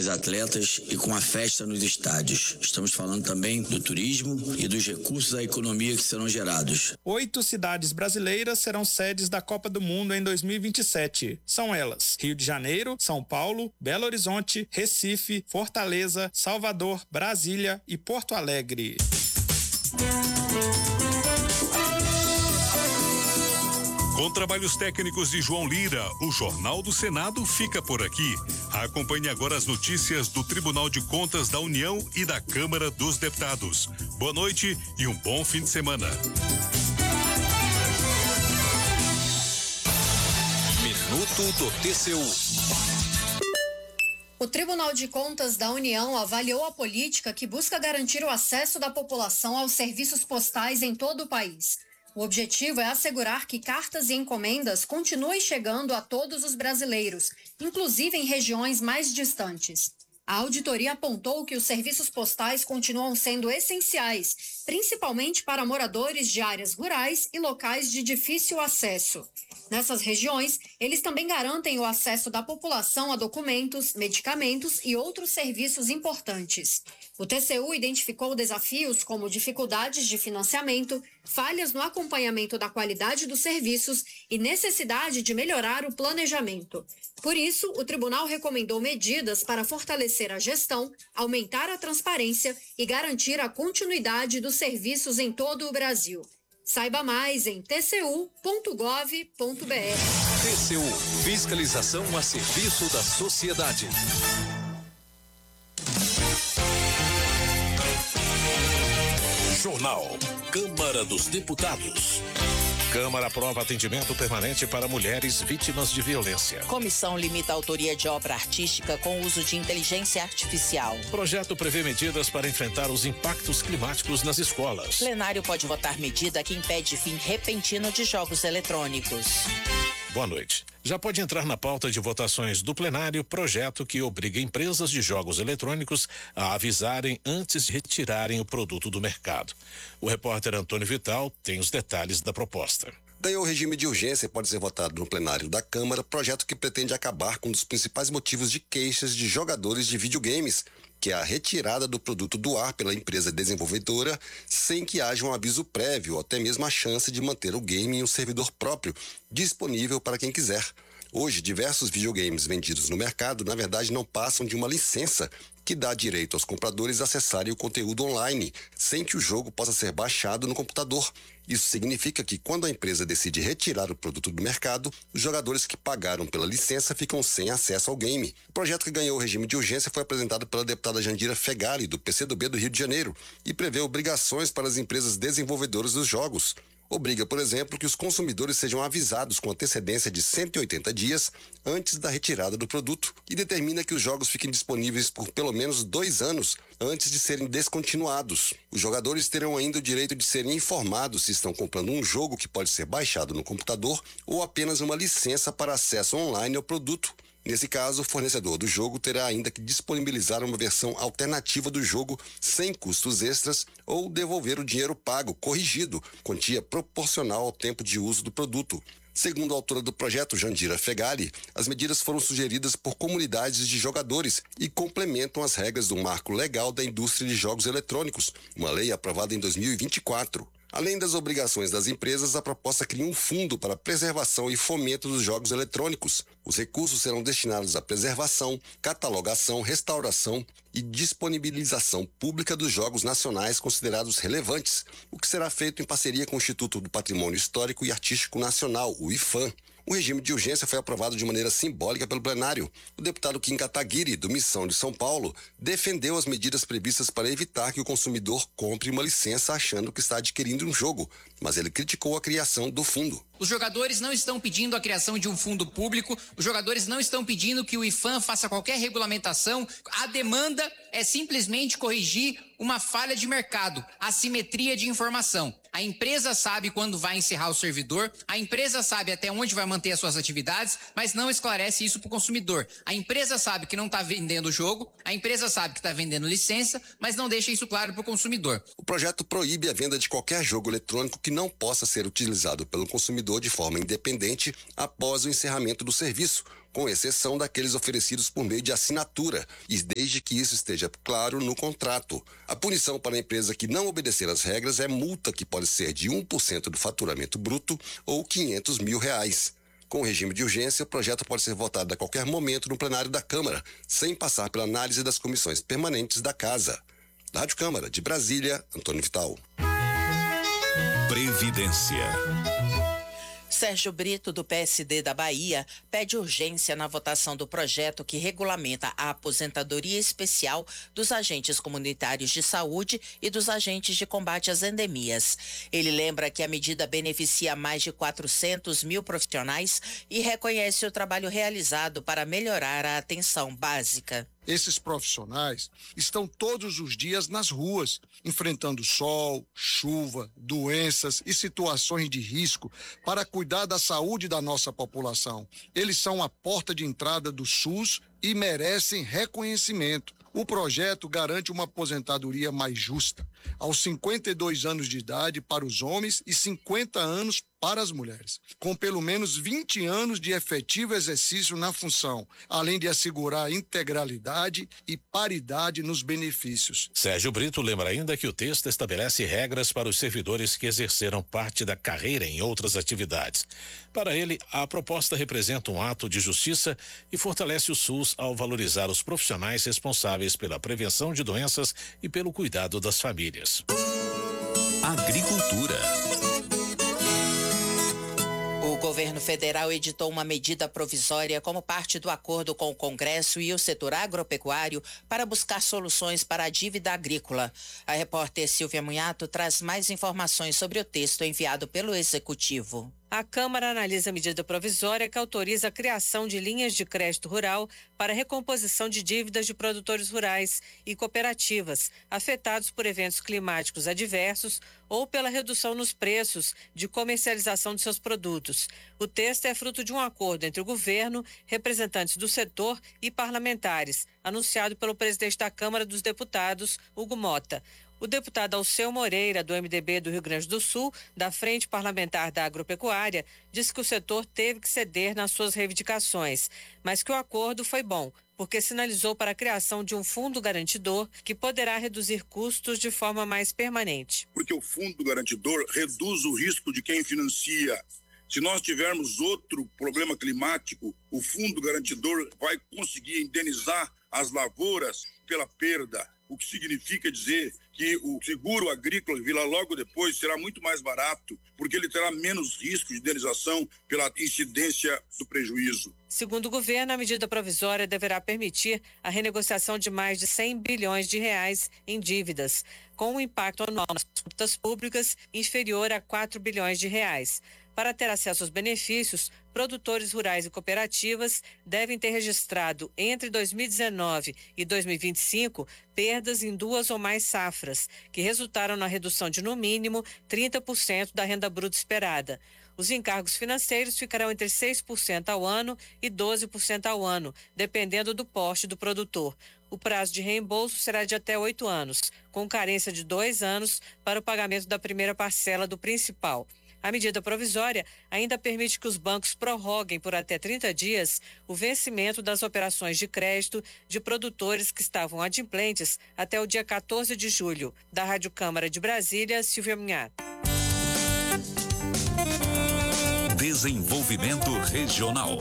os atletas e com a festa nos estádios. Estamos falando também do turismo e dos recursos da economia que serão gerados. 8 cidades brasileiras serão sedes da Copa do Mundo em 2027. São elas: Rio de Janeiro, São Paulo, Belo Horizonte, Recife, Fortaleza, Salvador, Brasília e Porto Alegre. Com trabalhos técnicos de João Lira, o Jornal do Senado fica por aqui. Acompanhe agora as notícias do Tribunal de Contas da União e da Câmara dos Deputados. Boa noite e um bom fim de semana. Minuto do TCU. O Tribunal de Contas da União avaliou a política que busca garantir o acesso da população aos serviços postais em todo o país. O objetivo é assegurar que cartas e encomendas continuem chegando a todos os brasileiros, inclusive em regiões mais distantes. A auditoria apontou que os serviços postais continuam sendo essenciais, principalmente para moradores de áreas rurais e locais de difícil acesso. Nessas regiões, eles também garantem o acesso da população a documentos, medicamentos e outros serviços importantes. O TCU identificou desafios como dificuldades de financiamento, falhas no acompanhamento da qualidade dos serviços e necessidade de melhorar o planejamento. Por isso, o tribunal recomendou medidas para fortalecer a gestão, aumentar a transparência e garantir a continuidade dos serviços em todo o Brasil. Saiba mais em tcu.gov.br. TCU, fiscalização a serviço da sociedade. Jornal Câmara dos Deputados. Câmara aprova atendimento permanente para mulheres vítimas de violência. Comissão limita a autoria de obra artística com uso de inteligência artificial. Projeto prevê medidas para enfrentar os impactos climáticos nas escolas. Plenário pode votar medida que impede fim repentino de jogos eletrônicos. Boa noite. Já pode entrar na pauta de votações do plenário projeto que obriga empresas de jogos eletrônicos a avisarem antes de retirarem o produto do mercado. O repórter Antônio Vital tem os detalhes da proposta. Daí o regime de urgência pode ser votado no plenário da Câmara, projeto que pretende acabar com um dos principais motivos de queixas de jogadores de videogames, que é a retirada do produto do ar pela empresa desenvolvedora sem que haja um aviso prévio ou até mesmo a chance de manter o game em um servidor próprio, disponível para quem quiser. Hoje, diversos videogames vendidos no mercado, na verdade, não passam de uma licença que dá direito aos compradores a acessarem o conteúdo online, sem que o jogo possa ser baixado no computador. Isso significa que, quando a empresa decide retirar o produto do mercado, os jogadores que pagaram pela licença ficam sem acesso ao game. O projeto que ganhou o regime de urgência foi apresentado pela deputada Jandira Fegali, do PCdoB do Rio de Janeiro, e prevê obrigações para as empresas desenvolvedoras dos jogos. Obriga, por exemplo, que os consumidores sejam avisados com antecedência de 180 dias antes da retirada do produto e determina que os jogos fiquem disponíveis por pelo menos 2 anos antes de serem descontinuados. Os jogadores terão ainda o direito de serem informados se estão comprando um jogo que pode ser baixado no computador ou apenas uma licença para acesso online ao produto. Nesse caso, o fornecedor do jogo terá ainda que disponibilizar uma versão alternativa do jogo sem custos extras ou devolver o dinheiro pago, corrigido, quantia proporcional ao tempo de uso do produto. Segundo a autora do projeto, Jandira Fegali, as medidas foram sugeridas por comunidades de jogadores e complementam as regras do marco legal da indústria de jogos eletrônicos, uma lei aprovada em 2024. Além das obrigações das empresas, a proposta cria um fundo para preservação e fomento dos jogos eletrônicos. Os recursos serão destinados à preservação, catalogação, restauração e disponibilização pública dos jogos nacionais considerados relevantes, o que será feito em parceria com o Instituto do Patrimônio Histórico e Artístico Nacional, o IPHAN. O regime de urgência foi aprovado de maneira simbólica pelo plenário. O deputado Kim Kataguiri, do Missão de São Paulo, defendeu as medidas previstas para evitar que o consumidor compre uma licença achando que está adquirindo um jogo, mas ele criticou a criação do fundo. Os jogadores não estão pedindo a criação de um fundo público, os jogadores não estão pedindo que o IPHAN faça qualquer regulamentação. A demanda é simplesmente corrigir uma falha de mercado, assimetria de informação. A empresa sabe quando vai encerrar o servidor, a empresa sabe até onde vai manter as suas atividades, mas não esclarece isso para o consumidor. A empresa sabe que não está vendendo o jogo, a empresa sabe que está vendendo licença, mas não deixa isso claro para o consumidor. O projeto proíbe a venda de qualquer jogo eletrônico que não possa ser utilizado pelo consumidor servidor de forma independente após o encerramento do serviço, com exceção daqueles oferecidos por meio de assinatura, e desde que isso esteja claro no contrato. A punição para a empresa que não obedecer às regras é multa que pode ser de 1% do faturamento bruto ou R$500 mil. Com o regime de urgência, o projeto pode ser votado a qualquer momento no plenário da Câmara, sem passar pela análise das comissões permanentes da Casa. Da Rádio Câmara, de Brasília, Antônio Vital. Previdência. Sérgio Brito, do PSD da Bahia, pede urgência na votação do projeto que regulamenta a aposentadoria especial dos agentes comunitários de saúde e dos agentes de combate às endemias. Ele lembra que a medida beneficia mais de 400 mil profissionais e reconhece o trabalho realizado para melhorar a atenção básica. Esses profissionais estão todos os dias nas ruas, enfrentando sol, chuva, doenças e situações de risco para cuidar da saúde da nossa população. Eles são a porta de entrada do SUS e merecem reconhecimento. O projeto garante uma aposentadoria mais justa, aos 52 anos de idade para os homens e 50 anos para as mulheres, com pelo menos 20 anos de efetivo exercício na função, além de assegurar integralidade e paridade nos benefícios. Sérgio Brito lembra ainda que o texto estabelece regras para os servidores que exerceram parte da carreira em outras atividades. Para ele, a proposta representa um ato de justiça e fortalece o SUS ao valorizar os profissionais responsáveis pela prevenção de doenças e pelo cuidado das famílias. Agricultura. O governo federal editou uma medida provisória como parte do acordo com o Congresso e o setor agropecuário para buscar soluções para a dívida agrícola. A repórter Silvia Munhato traz mais informações sobre o texto enviado pelo Executivo. A Câmara analisa a medida provisória que autoriza a criação de linhas de crédito rural para recomposição de dívidas de produtores rurais e cooperativas afetados por eventos climáticos adversos ou pela redução nos preços de comercialização de seus produtos. O texto é fruto de um acordo entre o governo, representantes do setor e parlamentares, anunciado pelo presidente da Câmara dos Deputados, Hugo Mota. O deputado Alceu Moreira, do MDB do Rio Grande do Sul, da Frente Parlamentar da Agropecuária, disse que o setor teve que ceder nas suas reivindicações, mas que o acordo foi bom, porque sinalizou para a criação de um fundo garantidor que poderá reduzir custos de forma mais permanente. Porque o fundo garantidor reduz o risco de quem financia. Se nós tivermos outro problema climático, o fundo garantidor vai conseguir indenizar as lavouras pela perda, o que significa dizer que o seguro agrícola que virá logo depois será muito mais barato, porque ele terá menos risco de indenização pela incidência do prejuízo. Segundo o governo, a medida provisória deverá permitir a renegociação de mais de 100 bilhões de reais em dívidas, com um impacto anual nas contas públicas inferior a 4 bilhões de reais. Para ter acesso aos benefícios, produtores rurais e cooperativas devem ter registrado entre 2019 e 2025 perdas em 2 ou mais safras, que resultaram na redução de no mínimo 30% da renda bruta esperada. Os encargos financeiros ficarão entre 6% ao ano e 12% ao ano, dependendo do porte do produtor. O prazo de reembolso será de até 8 anos, com carência de 2 anos para o pagamento da primeira parcela do principal. A medida provisória ainda permite que os bancos prorroguem por até 30 dias o vencimento das operações de crédito de produtores que estavam adimplentes até o dia 14 de julho. Da Rádio Câmara de Brasília, Silvia Munhato. Desenvolvimento Regional.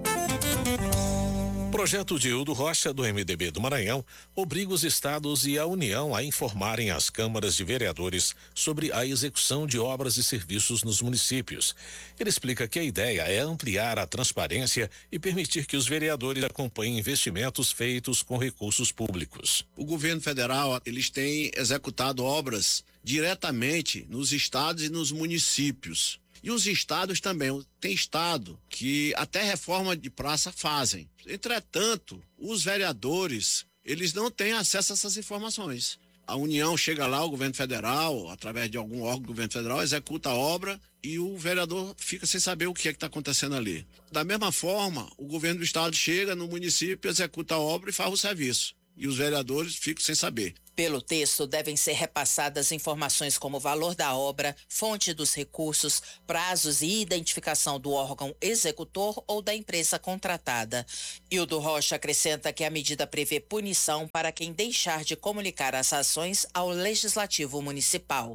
O projeto de Hildo Rocha, do MDB do Maranhão, obriga os estados e a União a informarem as câmaras de vereadores sobre a execução de obras e serviços nos municípios. Ele explica que a ideia é ampliar a transparência e permitir que os vereadores acompanhem investimentos feitos com recursos públicos. O governo federal, eles têm executado obras diretamente nos estados e nos municípios. E os estados também, tem estado que até reforma de praça fazem. Entretanto, os vereadores, eles não têm acesso a essas informações. A União chega lá, o governo federal, através de algum órgão do governo federal, executa a obra e o vereador fica sem saber o que é que está acontecendo ali. Da mesma forma, o governo do estado chega no município, executa a obra e faz o serviço. E os vereadores ficam sem saber. Pelo texto, devem ser repassadas informações como o valor da obra, fonte dos recursos, prazos e identificação do órgão executor ou da empresa contratada. Hildo Rocha acrescenta que a medida prevê punição para quem deixar de comunicar as ações ao Legislativo Municipal.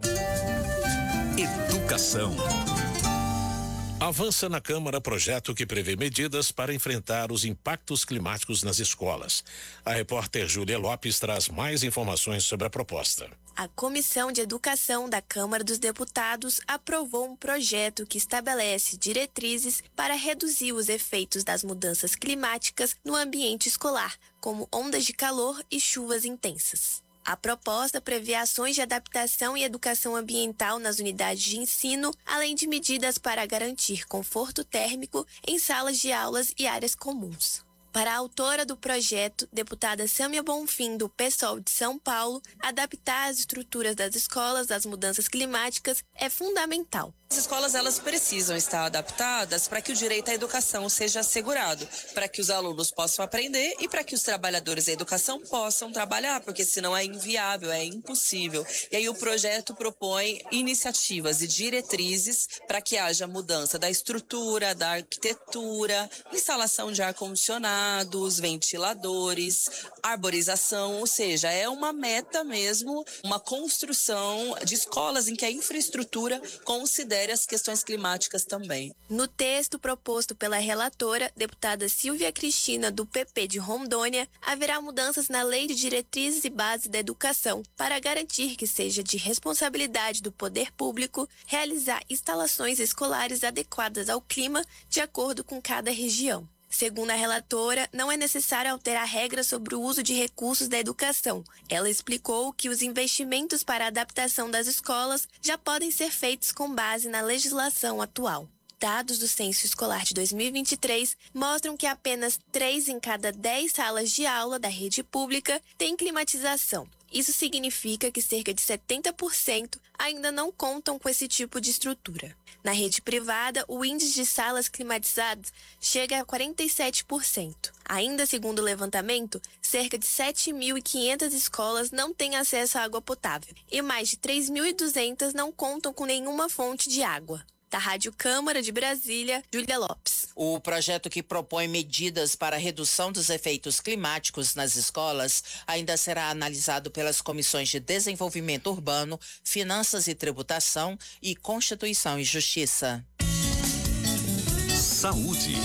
Educação. Avança na Câmara projeto que prevê medidas para enfrentar os impactos climáticos nas escolas. A repórter Júlia Lopes traz mais informações sobre a proposta. A Comissão de Educação da Câmara dos Deputados aprovou um projeto que estabelece diretrizes para reduzir os efeitos das mudanças climáticas no ambiente escolar, como ondas de calor e chuvas intensas. A proposta prevê ações de adaptação e educação ambiental nas unidades de ensino, além de medidas para garantir conforto térmico em salas de aulas e áreas comuns. Para a autora do projeto, deputada Sâmia Bonfim, do PSOL de São Paulo, adaptar as estruturas das escolas às mudanças climáticas é fundamental. As escolas elas precisam estar adaptadas para que o direito à educação seja assegurado, para que os alunos possam aprender e para que os trabalhadores da educação possam trabalhar, porque senão é inviável, é impossível. E aí o projeto propõe iniciativas e diretrizes para que haja mudança da estrutura, da arquitetura, instalação de ar-condicionados, ventiladores, arborização, ou seja, é uma meta mesmo, uma construção de escolas em que a infraestrutura considere as questões climáticas também. No texto proposto pela relatora, deputada Silvia Cristina, do PP de Rondônia, haverá mudanças na Lei de Diretrizes e Bases da Educação para garantir que seja de responsabilidade do poder público realizar instalações escolares adequadas ao clima de acordo com cada região. Segundo a relatora, não é necessário alterar regras sobre o uso de recursos da educação. Ela explicou que os investimentos para a adaptação das escolas já podem ser feitos com base na legislação atual. Dados do Censo Escolar de 2023 mostram que apenas 3 em cada 10 salas de aula da rede pública têm climatização. Isso significa que cerca de 70% ainda não contam com esse tipo de estrutura. Na rede privada, o índice de salas climatizadas chega a 47%. Ainda segundo o levantamento, cerca de 7.500 escolas não têm acesso à água potável e mais de 3.200 não contam com nenhuma fonte de água. Da Rádio Câmara de Brasília, Júlia Lopes. O projeto que propõe medidas para a redução dos efeitos climáticos nas escolas ainda será analisado pelas comissões de Desenvolvimento Urbano, Finanças e Tributação e Constituição e Justiça. Saúde.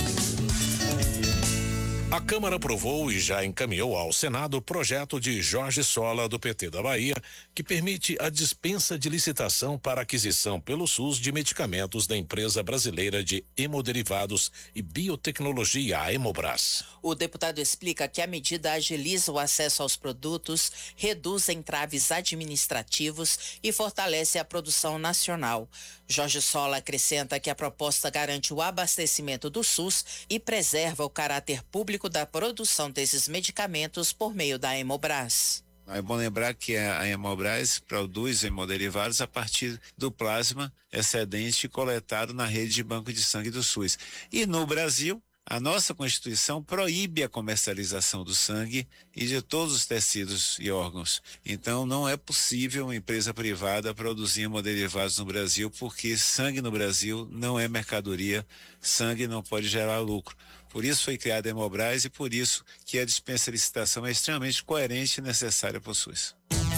A Câmara aprovou e já encaminhou ao Senado o projeto de Jorge Sola, do PT da Bahia, que permite a dispensa de licitação para aquisição pelo SUS de medicamentos da empresa brasileira de hemoderivados e biotecnologia, a Hemobras. O deputado explica que a medida agiliza o acesso aos produtos, reduz entraves administrativos e fortalece a produção nacional. Jorge Sola acrescenta que a proposta garante o abastecimento do SUS e preserva o caráter público da produção desses medicamentos por meio da Hemobras. É bom lembrar que a Hemobras produz hemoderivados a partir do plasma excedente coletado na rede de banco de sangue do SUS. E no Brasil, a nossa Constituição proíbe a comercialização do sangue e de todos os tecidos e órgãos. Então, não é possível uma empresa privada produzir hemoderivados no Brasil, porque sangue no Brasil não é mercadoria, sangue não pode gerar lucro. Por isso foi criada a Hemobras e por isso que a dispensa de licitação é extremamente coerente e necessária para o SUS.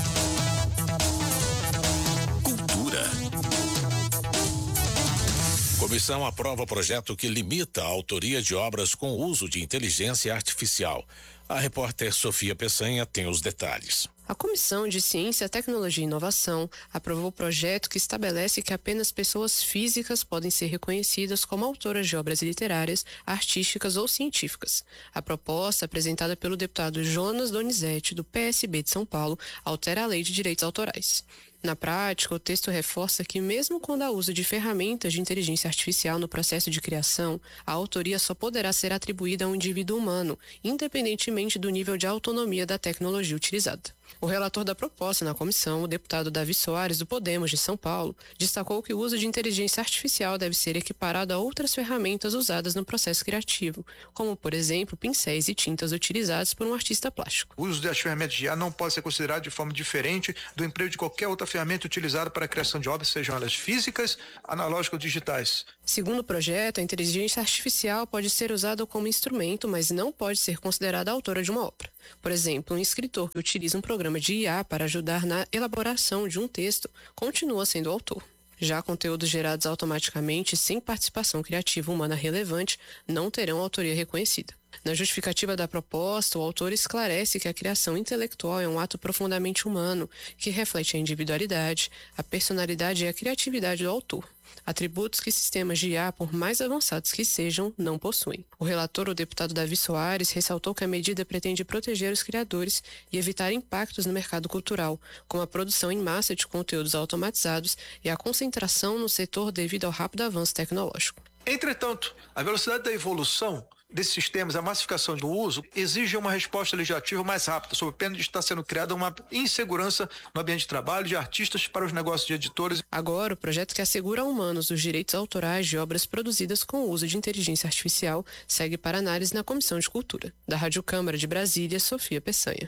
Cultura. Comissão aprova projeto que limita a autoria de obras com uso de inteligência artificial. A repórter Sofia Peçanha tem os detalhes. A Comissão de Ciência, Tecnologia e Inovação aprovou o projeto que estabelece que apenas pessoas físicas podem ser reconhecidas como autoras de obras literárias, artísticas ou científicas. A proposta, apresentada pelo deputado Jonas Donizete, do PSB de São Paulo, altera a Lei de Direitos Autorais. Na prática, o texto reforça que, mesmo quando há uso de ferramentas de inteligência artificial no processo de criação, a autoria só poderá ser atribuída a um indivíduo humano, independentemente do nível de autonomia da tecnologia utilizada. O relator da proposta na comissão, o deputado Davi Soares, do Podemos de São Paulo, destacou que o uso de inteligência artificial deve ser equiparado a outras ferramentas usadas no processo criativo, como, por exemplo, pincéis e tintas utilizados por um artista plástico. O uso das ferramentas de IA não pode ser considerado de forma diferente do emprego de qualquer outra ferramenta utilizada para a criação de obras, sejam elas físicas, analógicas ou digitais. Segundo o projeto, a inteligência artificial pode ser usada como instrumento, mas não pode ser considerada autora de uma obra. Por exemplo, um escritor que utiliza um programa de IA para ajudar na elaboração de um texto continua sendo autor. Já conteúdos gerados automaticamente sem participação criativa humana relevante não terão autoria reconhecida. Na justificativa da proposta, o autor esclarece que a criação intelectual é um ato profundamente humano, que reflete a individualidade, a personalidade e a criatividade do autor. Atributos que sistemas de IA, por mais avançados que sejam, não possuem. O relator, o deputado Davi Soares, ressaltou que a medida pretende proteger os criadores e evitar impactos no mercado cultural, como a produção em massa de conteúdos automatizados e a concentração no setor devido ao rápido avanço tecnológico. Entretanto, a velocidade da evolução desses sistemas, a massificação do uso, exige uma resposta legislativa mais rápida, sob pena de estar sendo criada uma insegurança no ambiente de trabalho de artistas para os negócios de editores. Agora, o projeto que assegura a humanos os direitos autorais de obras produzidas com o uso de inteligência artificial segue para análise na Comissão de Cultura. Da Rádio Câmara de Brasília, Sofia Peçanha.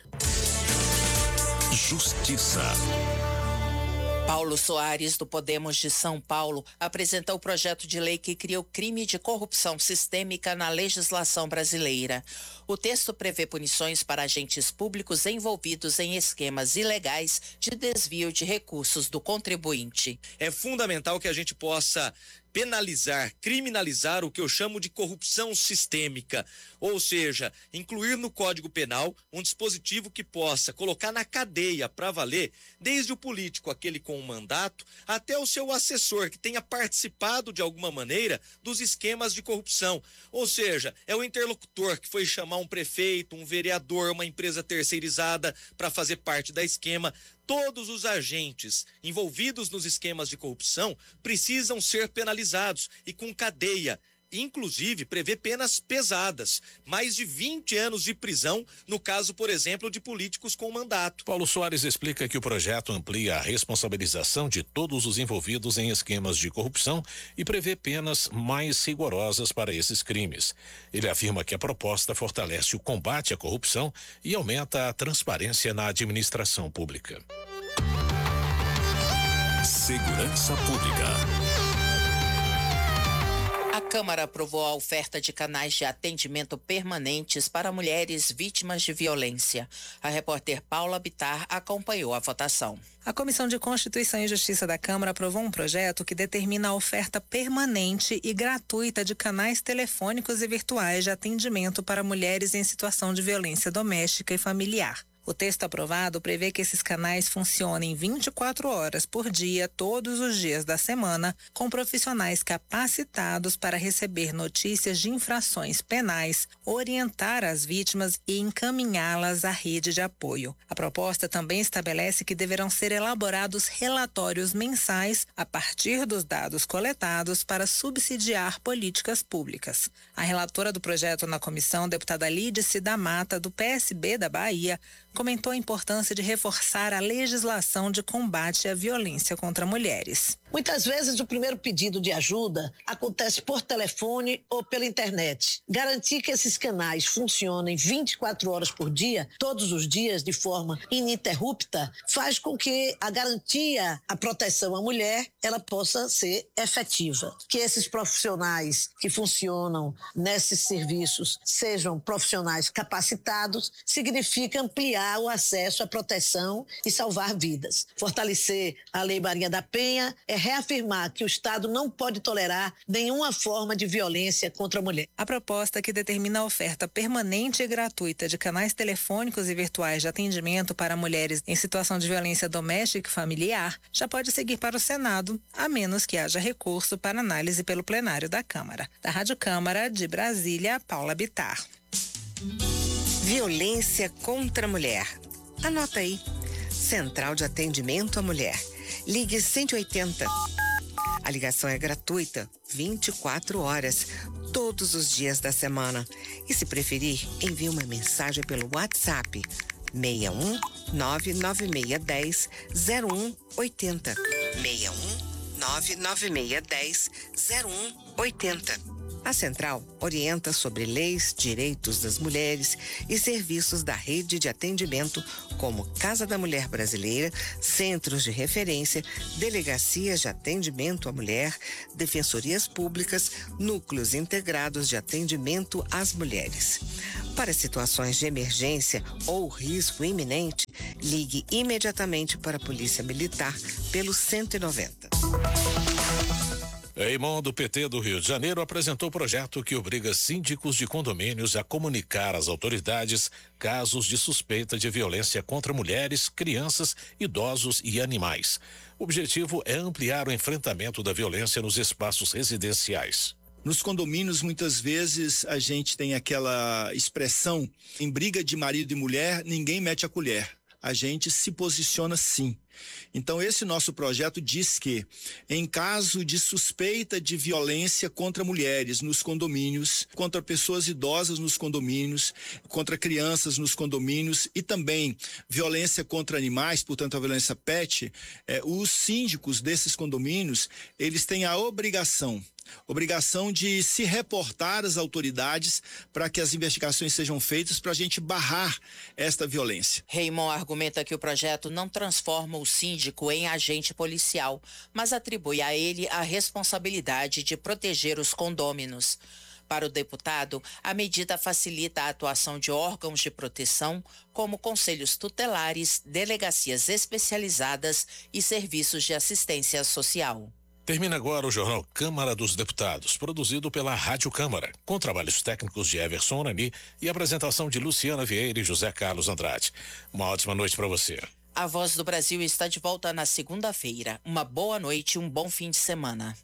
Justiça. Paulo Soares, do Podemos de São Paulo, apresentou o projeto de lei que cria o crime de corrupção sistêmica na legislação brasileira. O texto prevê punições para agentes públicos envolvidos em esquemas ilegais de desvio de recursos do contribuinte. É fundamental que a gente possa penalizar, criminalizar o que eu chamo de corrupção sistêmica, ou seja, incluir no Código Penal um dispositivo que possa colocar na cadeia para valer desde o político, aquele com o mandato, até o seu assessor que tenha participado de alguma maneira dos esquemas de corrupção, ou seja, é o interlocutor que foi chamar um prefeito, um vereador, uma empresa terceirizada para fazer parte da esquema. Todos os agentes envolvidos nos esquemas de corrupção precisam ser penalizados e com cadeia. Inclusive, prevê penas pesadas, mais de 20 anos de prisão, no caso, por exemplo, de políticos com mandato. Paulo Soares explica que o projeto amplia a responsabilização de todos os envolvidos em esquemas de corrupção e prevê penas mais rigorosas para esses crimes. Ele afirma que a proposta fortalece o combate à corrupção e aumenta a transparência na administração pública. Segurança Pública. A Câmara aprovou a oferta de canais de atendimento permanentes para mulheres vítimas de violência. A repórter Paula Bittar acompanhou a votação. A Comissão de Constituição e Justiça da Câmara aprovou um projeto que determina a oferta permanente e gratuita de canais telefônicos e virtuais de atendimento para mulheres em situação de violência doméstica e familiar. O texto aprovado prevê que esses canais funcionem 24 horas por dia, todos os dias da semana, com profissionais capacitados para receber notícias de infrações penais, orientar as vítimas e encaminhá-las à rede de apoio. A proposta também estabelece que deverão ser elaborados relatórios mensais a partir dos dados coletados para subsidiar políticas públicas. A relatora do projeto na comissão, deputada Lídice da Mata, do PSB da Bahia, comentou a importância de reforçar a legislação de combate à violência contra mulheres. Muitas vezes o primeiro pedido de ajuda acontece por telefone ou pela internet. Garantir que esses canais funcionem 24 horas por dia, todos os dias, de forma ininterrupta, faz com que a garantia, a proteção à mulher, ela possa ser efetiva. Que esses profissionais que funcionam nesses serviços sejam profissionais capacitados, significa ampliar o acesso à proteção e salvar vidas. Fortalecer a Lei Maria da Penha é reafirmar que o Estado não pode tolerar nenhuma forma de violência contra a mulher. A proposta que determina a oferta permanente e gratuita de canais telefônicos e virtuais de atendimento para mulheres em situação de violência doméstica e familiar já pode seguir para o Senado, a menos que haja recurso para análise pelo plenário da Câmara. Da Rádio Câmara de Brasília, Paula Bittar. Violência contra a mulher. Anota aí. Central de Atendimento à Mulher. Ligue 180. A ligação é gratuita, 24 horas, todos os dias da semana. E se preferir, envie uma mensagem pelo WhatsApp 61 99610 0180. 61 99610 0180. A Central orienta sobre leis, direitos das mulheres e serviços da rede de atendimento como Casa da Mulher Brasileira, centros de referência, delegacias de atendimento à mulher, defensorias públicas, núcleos integrados de atendimento às mulheres. Para situações de emergência ou risco iminente, ligue imediatamente para a Polícia Militar pelo 190. Eimon, do PT do Rio de Janeiro, apresentou o projeto que obriga síndicos de condomínios a comunicar às autoridades casos de suspeita de violência contra mulheres, crianças, idosos e animais. O objetivo é ampliar o enfrentamento da violência nos espaços residenciais. Nos condomínios, muitas vezes, a gente tem aquela expressão: em briga de marido e mulher, ninguém mete a colher. A gente se posiciona sim. Então, esse nosso projeto diz que, em caso de suspeita de violência contra mulheres nos condomínios, contra pessoas idosas nos condomínios, contra crianças nos condomínios e também violência contra animais, portanto a violência pet, os síndicos desses condomínios, eles têm a obrigação de se reportar às autoridades para que as investigações sejam feitas para a gente barrar esta violência. Raymond argumenta que o projeto não transforma o síndico em agente policial, mas atribui a ele a responsabilidade de proteger os condôminos. Para o deputado, a medida facilita a atuação de órgãos de proteção, como conselhos tutelares, delegacias especializadas e serviços de assistência social. Termina agora o Jornal Câmara dos Deputados, produzido pela Rádio Câmara, com trabalhos técnicos de Everson Nani e apresentação de Luciana Vieira e José Carlos Andrade. Uma ótima noite para você. A Voz do Brasil está de volta na segunda-feira. Uma boa noite e um bom fim de semana.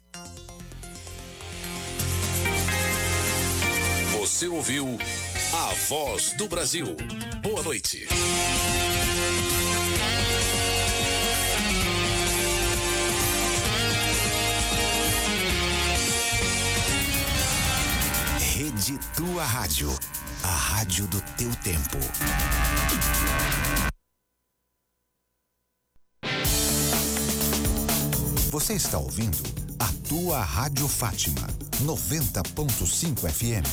Você ouviu A Voz do Brasil. Boa noite. Rede Tua Rádio, a rádio do teu tempo. Você está ouvindo a Tua Rádio Fátima, 90.5 FM.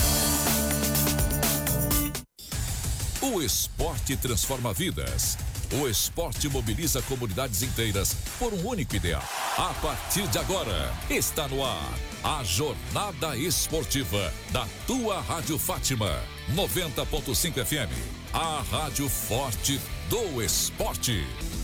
O esporte transforma vidas. O esporte mobiliza comunidades inteiras por um único ideal. A partir de agora, está no ar a Jornada Esportiva da Tua Rádio Fátima, 90.5 FM. A rádio forte do esporte.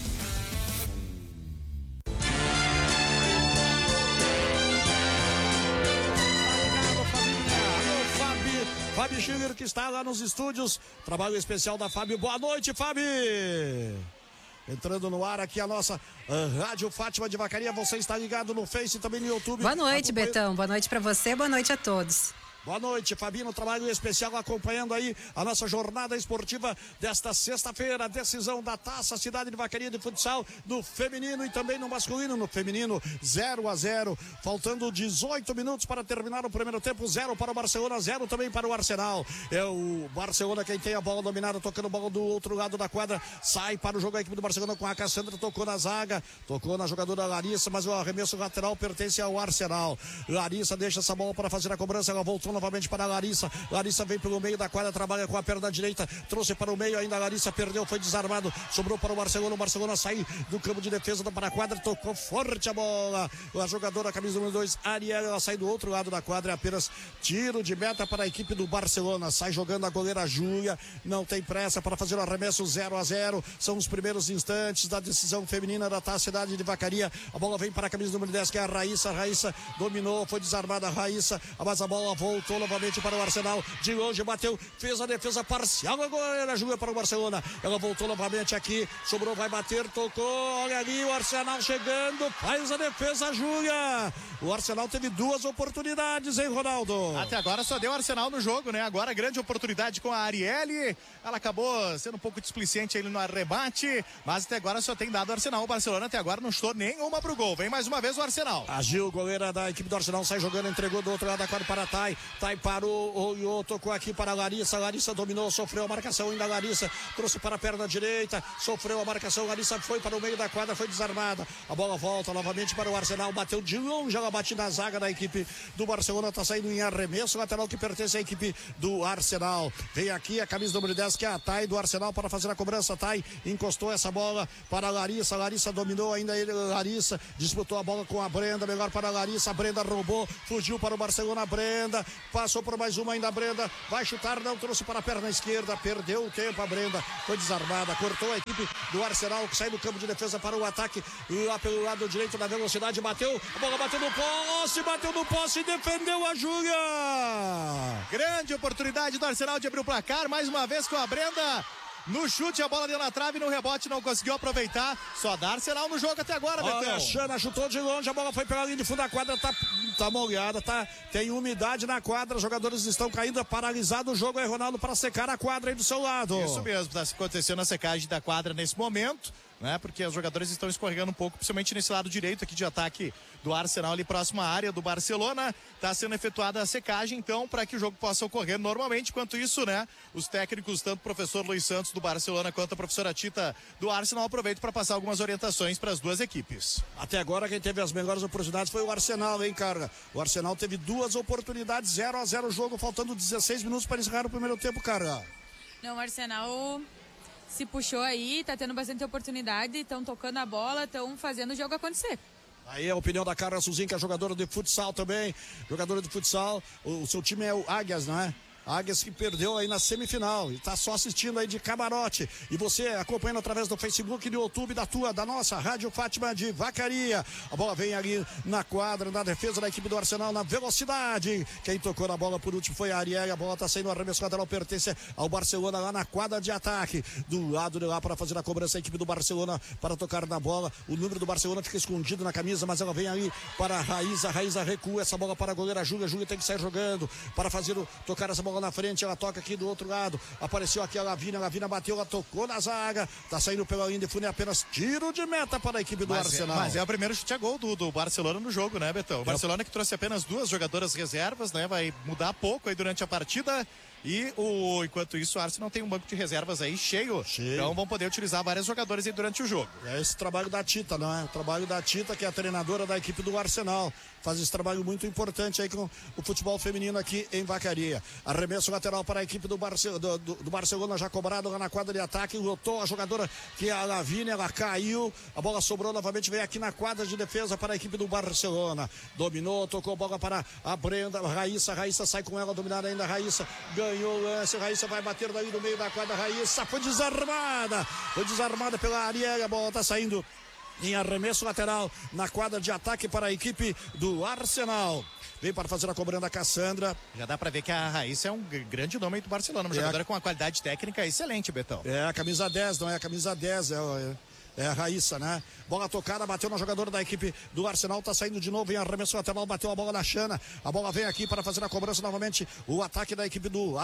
Fábio Schiller, que está lá nos estúdios, trabalho especial da Fábio. Boa noite, Fábio! Entrando no ar aqui a nossa Rádio Fátima de Vacaria. Você está ligado no Face e também no YouTube. Boa noite, Betão. Boa noite para você, boa noite a todos. Boa noite, Fabinho, trabalho especial acompanhando aí a nossa jornada esportiva desta sexta-feira, decisão da Taça Cidade de Vacaria de Futsal no feminino e também no masculino. No feminino, 0-0, faltando 18 minutos para terminar o primeiro tempo, 0 para o Barcelona, 0 também para o Arsenal. É o Barcelona quem tem a bola dominada, tocando bola do outro lado da quadra, sai para o jogo a equipe do Barcelona com a Cassandra, tocou na zaga, tocou na jogadora Larissa, mas o arremesso lateral pertence ao Arsenal. Larissa deixa essa bola para fazer a cobrança, ela voltou novamente para a Larissa. Larissa vem pelo meio da quadra, trabalha com a perna direita, trouxe para o meio, ainda a Larissa perdeu, foi desarmado, sobrou para o Barcelona. O Barcelona sai do campo de defesa para a quadra, tocou forte a bola. A jogadora, camisa número 2, Ariel, ela sai do outro lado da quadra, é apenas tiro de meta para a equipe do Barcelona. Sai jogando a goleira Júlia, não tem pressa para fazer o arremesso. 0-0, são os primeiros instantes da decisão feminina da Taça Cidade de Vacaria. A bola vem para a camisa número 10, que é a Raíssa. Raíssa dominou, foi desarmada a Raíssa, mas a bola voltou novamente para o Arsenal, de longe bateu, fez a defesa parcial, agora a Júlia para o Barcelona, ela voltou novamente aqui, sobrou, vai bater, tocou, olha ali o Arsenal chegando, faz a defesa a Júlia. O Arsenal teve duas oportunidades, hein, Ronaldo? Até agora só deu o Arsenal no jogo, né? Agora grande oportunidade com a Arielle, ela acabou sendo um pouco displicente aí no arrebate, mas até agora só tem dado o Arsenal. O Barcelona até agora não chutou nenhuma pro gol. Vem mais uma vez o Arsenal. A Gil, goleira da equipe do Arsenal, sai jogando, entregou do outro lado da quadra para a Thay. tá aí para o Iô, tocou aqui para a Larissa. Larissa dominou, sofreu a marcação ainda. Larissa trouxe para a perna direita, sofreu a marcação. Larissa foi para o meio da quadra, foi desarmada. A bola volta novamente para o Arsenal, bateu de longe, ela bate na zaga da equipe do Barcelona, tá saindo em arremesso, lateral que pertence à equipe do Arsenal. Vem aqui a camisa número 10, que é a Thay do Arsenal, para fazer a cobrança. Thay encostou essa bola para a Larissa. Larissa dominou ainda ele. Larissa disputou a bola com a Brenda, melhor para a Larissa. A Brenda roubou, fugiu para o Barcelona. Brenda passou por mais uma ainda. A Brenda vai chutar, não trouxe para a perna esquerda, perdeu o tempo. A Brenda foi desarmada, cortou a equipe do Arsenal, que sai do campo de defesa para o ataque lá pelo lado direito da velocidade. Bateu, a bola bateu no poste e defendeu a Júlia. Grande oportunidade do Arsenal de abrir o placar, mais uma vez com a Brenda. No chute, a bola deu na trave, no rebote não conseguiu aproveitar. Só dá Arsenal no jogo até agora, Betão. A Xana chutou de longe, a bola foi pela linha de fundo da quadra, tá molhada, tem umidade na quadra, os jogadores estão caindo, paralisado o jogo. É Ronaldo para secar a quadra aí do seu lado. Isso mesmo, está acontecendo a secagem da quadra nesse momento, né? Porque os jogadores estão escorregando um pouco, principalmente nesse lado direito aqui de ataque do Arsenal, ali próximo à área do Barcelona. Está sendo efetuada a secagem, então, para que o jogo possa ocorrer normalmente. Enquanto isso, né, os técnicos, tanto o professor Luiz Santos do Barcelona quanto a professora Tita do Arsenal, aproveitam para passar algumas orientações para as duas equipes. Até agora, quem teve as melhores oportunidades foi o Arsenal, hein, cara? O Arsenal teve 2 oportunidades, 0-0 o jogo, faltando 16 minutos para encerrar o primeiro tempo, cara. Não, o Arsenal se puxou aí, tá tendo bastante oportunidade, estão tocando a bola, estão fazendo o jogo acontecer. Aí a opinião da Carla Suzin, que é jogadora de futsal também, jogadora de futsal. O seu time é o Águias, não é? Águias que perdeu aí na semifinal e tá só assistindo aí de camarote. E você acompanhando através do Facebook e do YouTube da nossa Rádio Fátima de Vacaria. A bola vem ali na quadra, na defesa da equipe do Arsenal, na velocidade. Quem tocou na bola por último foi a Ariel. A bola tá saindo, arremesso lateral, pertence ao Barcelona lá na quadra de ataque. Do lado de lá para fazer a cobrança a equipe do Barcelona para tocar na bola. O número do Barcelona fica escondido na camisa, mas ela vem ali para a Raíza. A Raíza recua essa bola para a goleira Júlia. Júlia tem que sair jogando para fazer tocar essa bola na frente, ela toca aqui do outro lado, apareceu aqui a Lavina bateu, ela tocou na zaga, tá saindo pela linha de fundo, é apenas tiro de meta para a equipe do Arsenal. Mas é o primeiro chute a gol do Barcelona no jogo, né, Betão? O Barcelona que trouxe apenas 2 jogadoras reservas, né, vai mudar pouco aí durante a partida. E enquanto isso, o Arsenal tem um banco de reservas aí cheio. Então vão poder utilizar vários jogadores aí durante o jogo. É esse trabalho da Tita, não é? O trabalho da Tita, que é a treinadora da equipe do Arsenal. Faz esse trabalho muito importante aí com o futebol feminino aqui em Vacaria. Arremesso lateral para a equipe do Barcelona, já cobrado lá na quadra de ataque. Lotou a jogadora que é a Lavínia, ela caiu. A bola sobrou novamente, veio aqui na quadra de defesa para a equipe do Barcelona. Dominou, tocou a bola para a Brenda. Raíssa sai com ela, dominada ainda. Raíssa ganhou o lance, Raíssa vai bater daí no meio da quadra. Raíssa foi desarmada pela Ariel. A bola está saindo em arremesso lateral na quadra de ataque para a equipe do Arsenal. Vem para fazer a cobrança a Cassandra. Já dá para ver que a Raíssa é um grande nome do Barcelona, uma jogadora com uma qualidade técnica excelente, Betão. É a camisa 10, não é a camisa 10, é a Raíssa, né? Bola tocada, bateu na jogadora da equipe do Arsenal, tá saindo de novo em arremesso lateral, bateu a bola na Xana. A bola vem aqui para fazer a cobrança novamente. O ataque da equipe do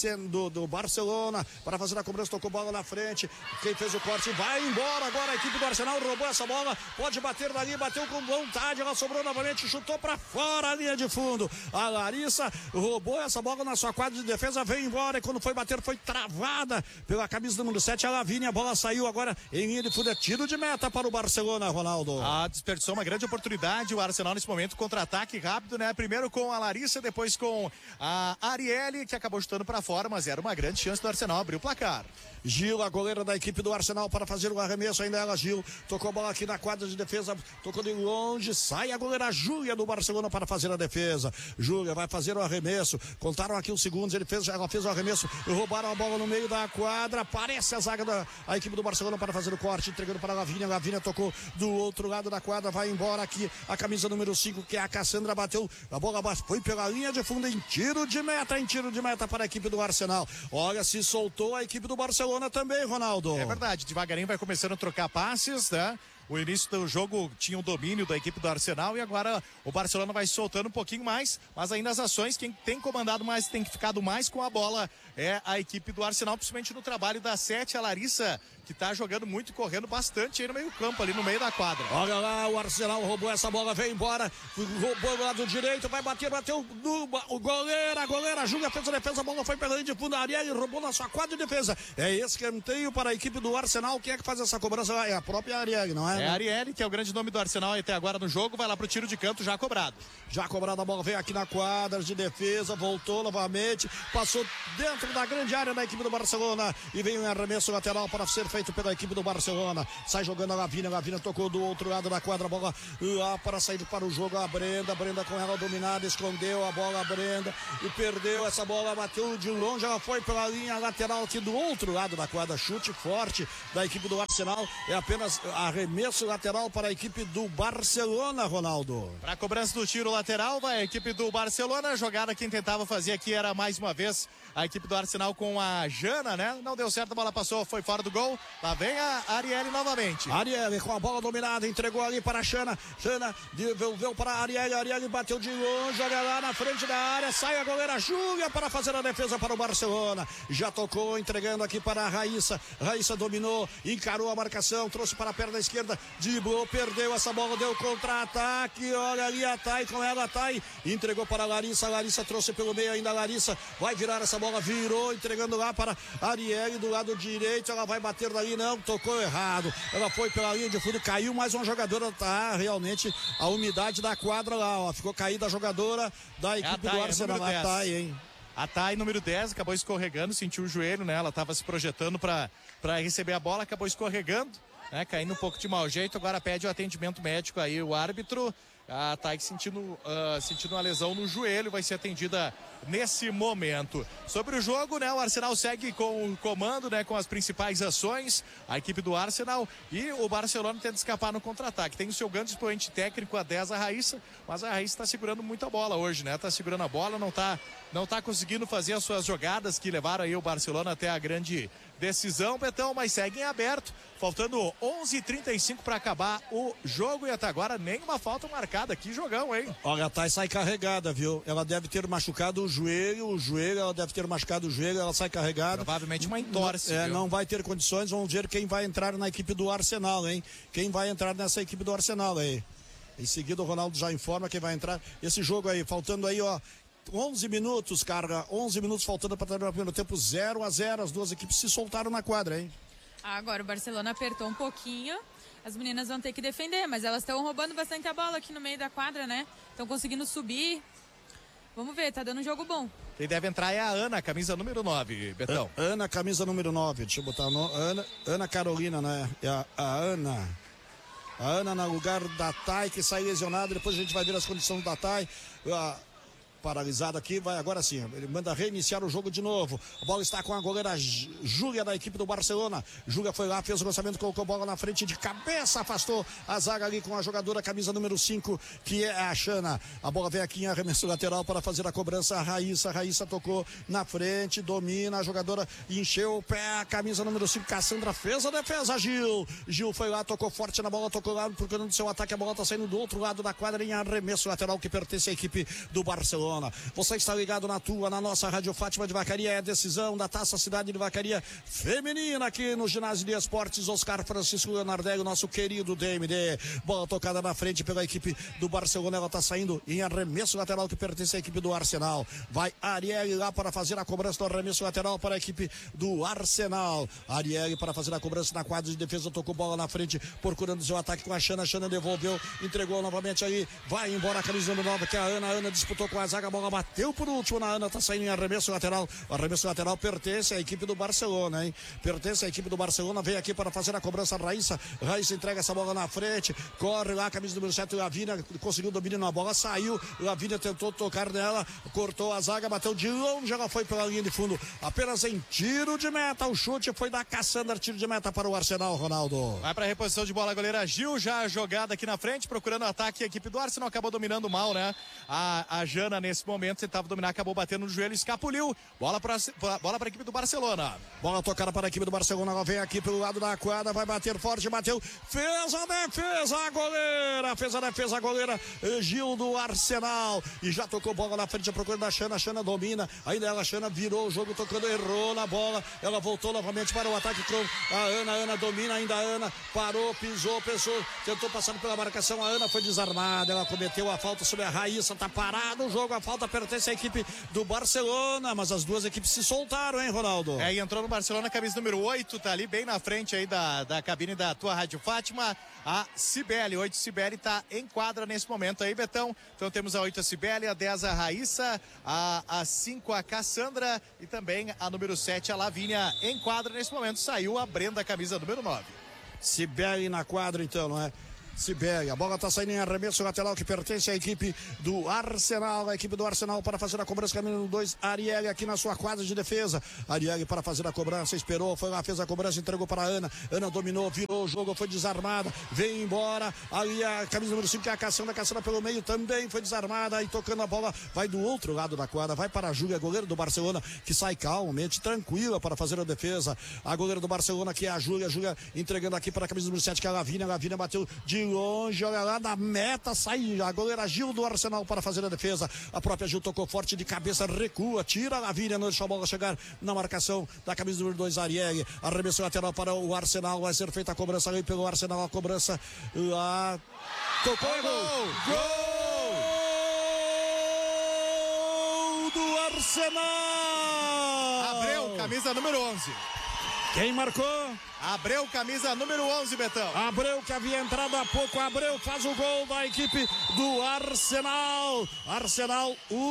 Barcelona para fazer a cobrança, tocou bola na frente. Quem fez o corte vai embora agora. A equipe do Arsenal roubou essa bola, pode bater dali, bateu com vontade, ela sobrou novamente, chutou para fora a linha de fundo. A Larissa roubou essa bola na sua quadra de defesa, veio embora e quando foi bater foi travada pela camisa número 7, a Lavínia. A bola saiu agora em linha de fundo, tiro de meta para o Barcelona, Ronaldo. Desperdiçou uma grande oportunidade o Arsenal nesse momento, contra-ataque rápido, né? Primeiro com a Larissa, depois com a Arielle, que acabou chutando para fora, mas era uma grande chance do Arsenal abrir o placar. Gil, a goleira da equipe do Arsenal, para fazer o arremesso, ainda ela, Gil, tocou a bola aqui na quadra de defesa, tocou de longe, sai a goleira Júlia do Barcelona para fazer a defesa. Júlia vai fazer o arremesso, contaram aqui os segundos, ela fez o arremesso, roubaram a bola no meio da quadra, aparece a zaga da equipe do Barcelona para fazer o corte, entregando para a Lavínia tocou do outro lado da quadra, vai embora aqui a camisa número 5, que é a Cassandra, bateu, a bola foi pela linha de fundo em tiro de meta para a equipe do Arsenal. Olha, se soltou a equipe do Barcelona também, Ronaldo. É verdade, devagarinho vai começando a trocar passes, né? O início do jogo tinha um domínio da equipe do Arsenal e agora o Barcelona vai soltando um pouquinho mais, mas ainda as ações, quem tem comandado mais, tem ficado mais com a bola é a equipe do Arsenal, principalmente no trabalho da 7, a Larissa, que tá jogando muito e correndo bastante aí no meio campo, ali no meio da quadra. Olha lá, o Arsenal roubou essa bola, veio embora, roubou do lado direito, vai bater, bateu o goleiro, a goleira Júlia fez a defesa, a bola foi pela linha de fundo, a Ariel roubou na sua quadra de defesa. É escanteio para a equipe do Arsenal. Quem é que faz essa cobrança? É a própria Ariel, não é? É a Ariel, que é o grande nome do Arsenal até agora no jogo, vai lá pro tiro de canto já cobrado. Já cobrado, a bola veio aqui na quadra de defesa, voltou novamente, passou dentro da grande área da equipe do Barcelona e veio um arremesso lateral para ser feito pela equipe do Barcelona. Sai jogando a Lavínia tocou do outro lado da quadra, a bola lá para sair para o jogo, a Brenda com ela dominada, escondeu a bola, a Brenda, e perdeu essa bola, bateu de longe, ela foi pela linha lateral aqui do outro lado da quadra, chute forte da equipe do Arsenal, é apenas arremesso lateral para a equipe do Barcelona, Ronaldo. Para a cobrança do tiro lateral, vai a equipe do Barcelona, a jogada quem tentava fazer aqui era mais uma vez a equipe do Arsenal com a Jana, né? Não deu certo, a bola passou, foi fora do gol. Lá vem a Ariel novamente. Ariel com a bola dominada, entregou ali para a Jana. Jana devolveu para a Ariel. Ariel bateu de longe, olha lá na frente da área. Sai a goleira Júlia para fazer a defesa para o Barcelona. Já tocou, entregando aqui para a Raíssa. Raíssa dominou, encarou a marcação, trouxe para a perna esquerda, driblou, perdeu essa bola, deu contra-ataque. Olha ali a Thay, com ela a Thay. Entregou para a Larissa. Larissa trouxe pelo meio ainda a Larissa. Vai virar essa bola. Virou, entregando lá para Ariel do lado direito, ela vai bater dali, não, tocou errado, ela foi pela linha de fundo, caiu mais uma jogadora, tá realmente a umidade da quadra lá, ó, ficou caída a jogadora da equipe do Arsenal, a Thay, hein? A Thay, número 10, acabou escorregando, sentiu o joelho, né, ela estava se projetando para receber a bola, acabou escorregando, né, caindo um pouco de mau jeito, agora pede o atendimento médico aí, o árbitro. A Thay sentindo uma lesão no joelho, vai ser atendida nesse momento. Sobre o jogo, né, o Arsenal segue com o comando, né, com as principais ações, a equipe do Arsenal, e o Barcelona tenta escapar no contra-ataque. Tem o seu grande expoente técnico, a 10, a Raíssa, mas a Raíssa está segurando muita bola hoje, né, tá segurando a bola, não tá conseguindo fazer as suas jogadas que levaram aí o Barcelona até a grande decisão, Betão, mas segue em aberto, faltando 11h35 para acabar o jogo e até agora nenhuma falta marcada. Que jogão, hein? Olha, a Thay sai carregada, viu? Ela deve ter machucado o joelho, ela deve ter machucado o joelho, ela sai carregada. Provavelmente uma entorse. Não vai ter condições, vamos ver quem vai entrar na equipe do Arsenal, hein? Quem vai entrar nessa equipe do Arsenal aí? Em seguida o Ronaldo já informa quem vai entrar. Esse jogo aí, faltando aí, ó, 11 minutos, cara, 11 minutos faltando para terminar o primeiro tempo, 0-0, as duas equipes se soltaram na quadra, hein? Agora o Barcelona apertou um pouquinho, as meninas vão ter que defender, mas elas estão roubando bastante a bola aqui no meio da quadra, né? Estão conseguindo subir, vamos ver, tá dando um jogo bom. Quem deve entrar é a Ana, camisa número 9, Betão. Ana, camisa número 9, deixa eu botar o nome, Ana Carolina, né? É a Ana. A Ana no lugar da Thay, que sai lesionada, depois a gente vai ver as condições da Thay. Paralisado aqui, vai agora sim, ele manda reiniciar o jogo de novo, a bola está com a goleira Júlia da equipe do Barcelona. Júlia foi lá, fez o lançamento, colocou a bola na frente de cabeça, afastou a zaga ali com a jogadora camisa número 5, que é a Xana. A bola vem aqui em arremesso lateral para fazer a cobrança, a Raíssa tocou na frente, domina, a jogadora encheu o pé, a camisa número 5, Cassandra fez a defesa, Gil foi lá, tocou forte na bola, tocou lá, procurando seu ataque, a bola está saindo do outro lado da quadra em arremesso lateral que pertence à equipe do Barcelona. Você está ligado na nossa Rádio Fátima de Vacaria, é a decisão da Taça Cidade de Vacaria feminina aqui no ginásio de esportes Oscar Francisco Leonardelli, nosso querido DMD. Bola tocada na frente pela equipe do Barcelona, ela está saindo em arremesso lateral que pertence à equipe do Arsenal. Vai Ariel lá para fazer a cobrança do arremesso lateral para a equipe do Arsenal. Ariel para fazer a cobrança na quadra de defesa, tocou bola na frente, procurando seu ataque com a Xana devolveu, entregou novamente aí, vai embora a camisa número 9, que é a Ana disputou com a zaga, a bola bateu por último na Ana, tá saindo em arremesso lateral. O arremesso lateral pertence à equipe do Barcelona, hein? Pertence à equipe do Barcelona, veio aqui para fazer a cobrança, Raíssa entrega essa bola na frente, corre lá, camisa número 7, Lavínia conseguiu domínio na bola, saiu, Lavínia tentou tocar nela, cortou a zaga, bateu de longe, ela foi pela linha de fundo, apenas em tiro de meta, o chute foi da Cassandra, tiro de meta para o Arsenal, Ronaldo. Vai para a reposição de bola a goleira Gil, já jogada aqui na frente, procurando ataque, a equipe do Arsenal acabou dominando mal, né? A Jana nesse momento, tentava dominar, acabou batendo no joelho, escapuliu. Bola para a equipe do Barcelona. Bola tocada para a equipe do Barcelona, ela vem aqui pelo lado da quadra, vai bater forte, bateu, fez a defesa, a goleira, Gil do Arsenal, e já tocou bola na frente, procurando a Xana domina, ainda ela, Xana virou o jogo, tocando, errou na bola, ela voltou novamente para o ataque com a Ana domina, ainda a Ana, parou, pisou, pensou, tentou passar pela marcação, a Ana foi desarmada, ela cometeu a falta sobre a Raíssa, tá parado o jogo, a falta pertence à equipe do Barcelona, mas as duas equipes se soltaram, hein, Ronaldo? E entrou no Barcelona, camisa número 8, tá ali bem na frente aí da cabine da tua Rádio Fátima, a Cibele, 8 Cibele tá em quadra nesse momento aí, Betão. Então temos a 8 a Cibele, a 10 a Raíssa, a 5 a Cassandra e também a número 7 a Lavínia em quadra nesse momento. Saiu a Brenda, camisa número 9. Cibele na quadra então, não é? Sibéria, a bola tá saindo em arremesso lateral que pertence à equipe do Arsenal, a equipe do Arsenal para fazer a cobrança, caminho 2, Arielle aqui na sua quadra de defesa, Arielle para fazer a cobrança, esperou, foi lá, fez a cobrança, entregou para a Ana dominou, virou o jogo, foi desarmada, veio embora, ali a camisa número 5 que é a Cassandra pelo meio também foi desarmada, e tocando a bola, vai do outro lado da quadra, vai para a Júlia, goleiro do Barcelona, que sai calmamente, tranquila para fazer a defesa, a goleira do Barcelona que é a Júlia entregando aqui para a camisa número 7 que é a Lavínia bateu de longe, olha lá na meta, sai a goleira Gil do Arsenal para fazer a defesa, a própria Gil tocou forte de cabeça, recua, tira a Lavínia, não deixa a bola chegar na marcação da camisa número 2, Arielle, arremesso lateral para o Arsenal, vai ser feita a cobrança aí pelo Arsenal, a cobrança lá, tocou, gol do Arsenal, Abreu, camisa número 11. Quem marcou? Abreu, camisa número 11, Betão. Abreu, que havia entrado há pouco. Abreu faz o gol da equipe do Arsenal. Arsenal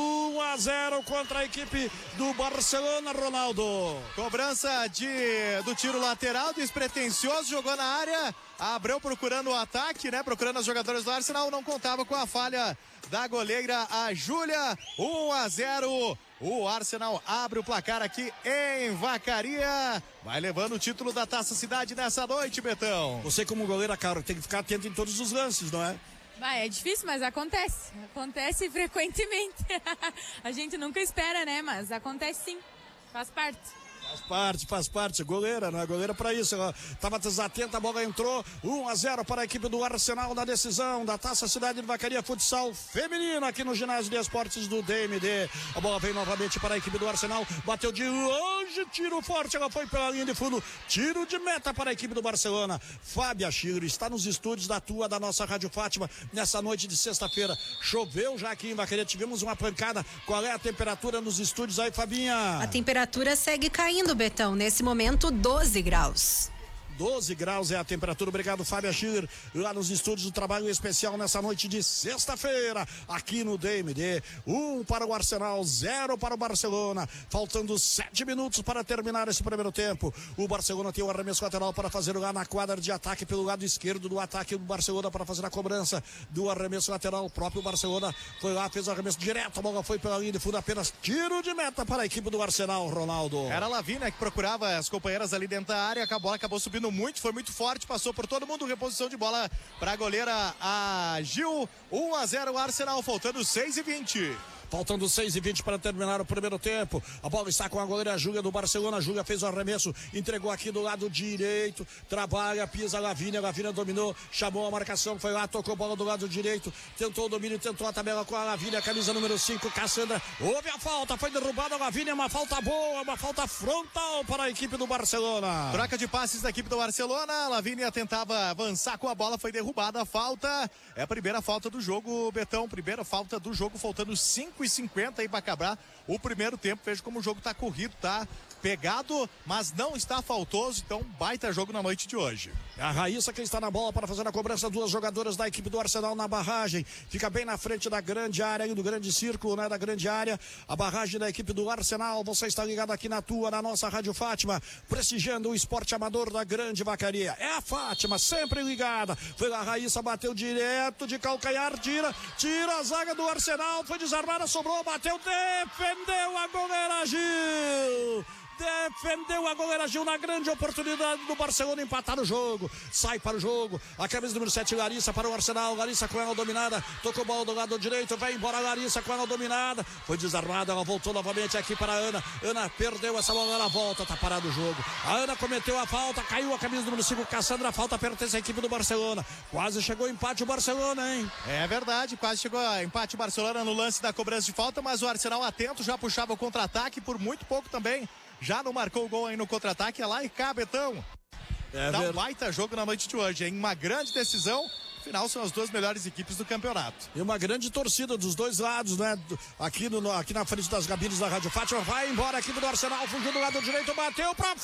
1-0 contra a equipe do Barcelona, Ronaldo. Cobrança do tiro lateral, despretensioso, jogou na área. Abreu procurando o ataque, né? Procurando os jogadores do Arsenal. Não contava com a falha da goleira, a Júlia. 1-0. O Arsenal abre o placar aqui em Vacaria. Vai levando o título da Taça Cidade nessa noite, Betão. Você como goleira, cara, tem que ficar atento em todos os lances, não é? É difícil, mas acontece. Acontece frequentemente. A gente nunca espera, né? Mas acontece sim. Faz parte. Faz parte, goleira, não é goleira para isso, ela estava desatenta, a bola entrou, 1-0 para a equipe do Arsenal na decisão da Taça Cidade de Vacaria Futsal Feminina aqui no ginásio de esportes do DMD, a bola vem novamente para a equipe do Arsenal, bateu de longe, tiro forte, ela foi pela linha de fundo, tiro de meta para a equipe do Barcelona. Fábia Chiro está nos estúdios da nossa Rádio Fátima nessa noite de sexta-feira, choveu já aqui em Vacaria, tivemos uma pancada, qual é a temperatura nos estúdios aí, Fabinha? A temperatura segue caindo, Betão, nesse momento 12 graus. 12 graus é a temperatura, obrigado Fábio Schiller, lá nos estúdios do Trabalho Especial nessa noite de sexta-feira, aqui no DMD, 1 para o Arsenal, 0 para o Barcelona, faltando 7 minutos para terminar esse primeiro tempo, o Barcelona tem o arremesso lateral para fazer lá na quadra de ataque pelo lado esquerdo do ataque do Barcelona para fazer a cobrança do arremesso lateral, o próprio Barcelona foi lá, fez o arremesso direto, a bola foi pela linha de fundo, apenas tiro de meta para a equipe do Arsenal, Ronaldo. Era a Lavínia que procurava as companheiras ali dentro da área, a bola acabou subindo muito, foi muito forte, passou por todo mundo, reposição de bola para a goleira, a Gil, 1-0 Arsenal, faltando 6:20. Faltando 6:20 para terminar o primeiro tempo. A bola está com a goleira Júlia do Barcelona. A Júlia fez o arremesso, entregou aqui do lado direito. Trabalha, pisa a Lavínia dominou, chamou a marcação, foi lá, tocou a bola do lado direito. Tentou o domínio, tentou a tabela com a Lavínia, camisa número 5, Cassandra. Houve a falta, foi derrubada a Lavínia, uma falta boa, uma falta frontal para a equipe do Barcelona. Troca de passes da equipe do Barcelona. A Lavínia tentava avançar com a bola, foi derrubada a falta. É a primeira falta do jogo, Betão. Primeira falta do jogo, faltando 5:50 aí para acabar o primeiro tempo. Veja como o jogo tá corrido, tá pegado, mas não está faltoso, então baita jogo na noite de hoje. A Raíssa que está na bola para fazer a cobrança, duas jogadoras da equipe do Arsenal na barragem, fica bem na frente da grande área, do grande círculo, né, da grande área, a barragem da equipe do Arsenal. Você está ligado aqui na nossa Rádio Fátima, prestigiando o esporte amador da grande Vacaria. É a Fátima, sempre ligada, foi lá, a Raíssa bateu direto de calcanhar, tira a zaga do Arsenal, foi desarmada, sobrou, bateu, defendeu a goleira Gil. defendeu a goleira Gil na grande oportunidade do Barcelona empatar o jogo. Sai para o jogo, a camisa número 7, Larissa para o Arsenal. Larissa com ela dominada, tocou bola do lado direito, vai embora Larissa com ela dominada, foi desarmada, ela voltou novamente aqui para a Ana. Ana perdeu essa bola, ela volta, tá parado o jogo. A Ana cometeu a falta, caiu a camisa número 5, Cassandra, a falta pertence à equipe do Barcelona. Quase chegou o empate o Barcelona, hein? É verdade, quase chegou a empate o Barcelona no lance da cobrança de falta, mas o Arsenal atento, já puxava o contra-ataque, por muito pouco também, já não marcou o gol aí no contra-ataque, é lá e cá, Betão. Dá um baita jogo na noite de hoje, hein? Uma grande decisão. Afinal, são as duas melhores equipes do campeonato. E uma grande torcida dos dois lados, né? Aqui na frente das cabines da Rádio Fátima. Vai embora a equipe do Arsenal, fugiu do lado direito, bateu pra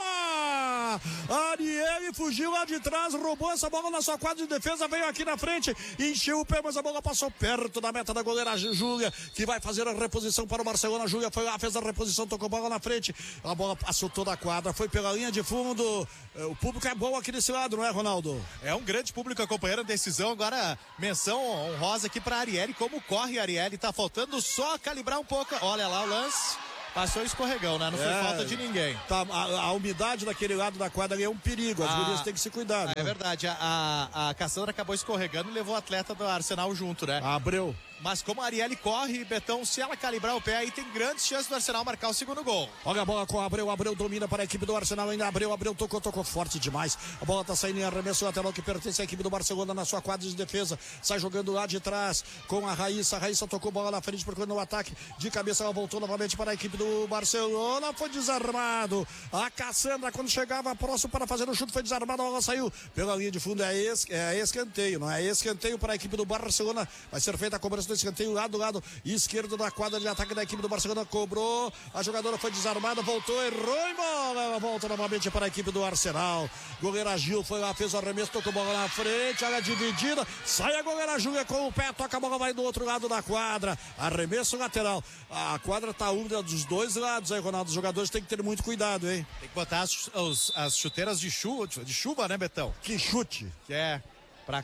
fora! Ariel fugiu lá de trás, roubou essa bola na sua quadra de defesa, veio aqui na frente, encheu o pé, mas a bola passou perto da meta da goleira Júlia, que vai fazer a reposição para o Barcelona. Júlia foi lá, fez a reposição, tocou a bola na frente, a bola passou toda a quadra, foi pela linha de fundo. O público é bom aqui desse lado, não é, Ronaldo? É um grande público acompanhando a decisão. Agora, menção honrosa aqui para a Arielle. Como corre a Arielle? Tá faltando só calibrar um pouco. Olha lá o lance. Passou escorregão, né? Não foi falta de ninguém. Tá, a umidade daquele lado da quadra ali é um perigo. As gurias têm que se cuidar. Né? É verdade. A Cassandra acabou escorregando e levou o atleta do Arsenal junto, né? Abreu. Mas como a Arielle corre, Betão, se ela calibrar o pé, aí tem grandes chances do Arsenal marcar o segundo gol. Olha a bola com o Abreu. Abreu domina para a equipe do Arsenal. Ainda Abreu tocou forte demais. A bola tá saindo em arremesso lateral que pertence à equipe do Barcelona na sua quadra de defesa. Sai jogando lá de trás com a Raíssa. A Raíssa tocou bola na frente procurando o ataque. De cabeça ela voltou novamente para a equipe do Barcelona. Foi desarmado. A Cassandra, quando chegava próximo para fazer o chute, foi desarmada. A bola saiu pela linha de fundo. É escanteio, não é? Escanteio para a equipe do Barcelona. Vai ser feita a cobrança do escanteio lá do lado esquerdo da quadra de ataque da equipe do Barcelona. Cobrou, a jogadora foi desarmada, voltou, errou em bola. Ela volta novamente para a equipe do Arsenal. Goleira Gil foi lá, fez o arremesso, tocou a bola na frente, área dividida, sai a goleira Júlia com o pé, toca a bola, vai do outro lado da quadra, arremesso lateral. A quadra tá úmida dos dois lados aí, Ronaldo. Os jogadores têm que ter muito cuidado, hein? Tem que botar as chuteiras de chuva, né, Betão? Que chute. Que é pra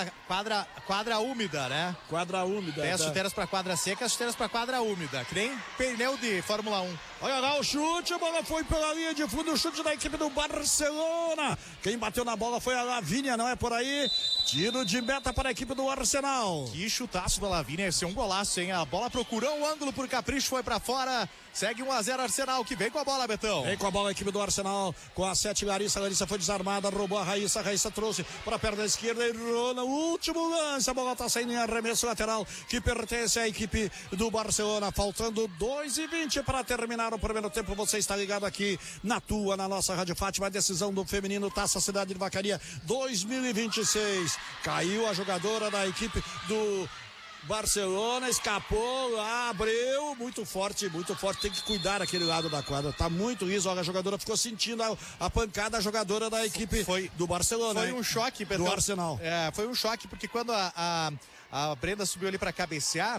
quadra úmida, né? Quadra úmida. Tem as chuteiras pra quadra seca, as chuteiras pra quadra úmida. Que nem pneu de Fórmula 1. Olha lá o chute, a bola foi pela linha de fundo, o chute da equipe do Barcelona. Quem bateu na bola foi a Lavínia, não é por aí? Tiro de meta para a equipe do Arsenal. Que chutaço da Lavínia, esse é um golaço, hein? A bola procurou um ângulo por capricho, foi pra fora. Segue 1-0 Arsenal, que vem com a bola, Betão. Vem com a bola a equipe do Arsenal, com a 7 Larissa. Larissa foi desarmada, roubou a Raíssa trouxe para a perna esquerda, errou no último lance. A bola tá saindo em arremesso lateral, que pertence à equipe do Barcelona. Faltando 2:20 para terminar o primeiro tempo. Você está ligado aqui na nossa Rádio Fátima. A decisão do feminino Taça Cidade de Vacaria 2026. Caiu a jogadora da equipe do Barcelona, escapou, Abreu, muito forte, tem que cuidar aquele lado da quadra, tá muito liso. Olha, a jogadora ficou sentindo a pancada, a jogadora da equipe do Barcelona. Foi um choque, do Arsenal. Foi um choque, porque quando a Brenda subiu ali para cabecear,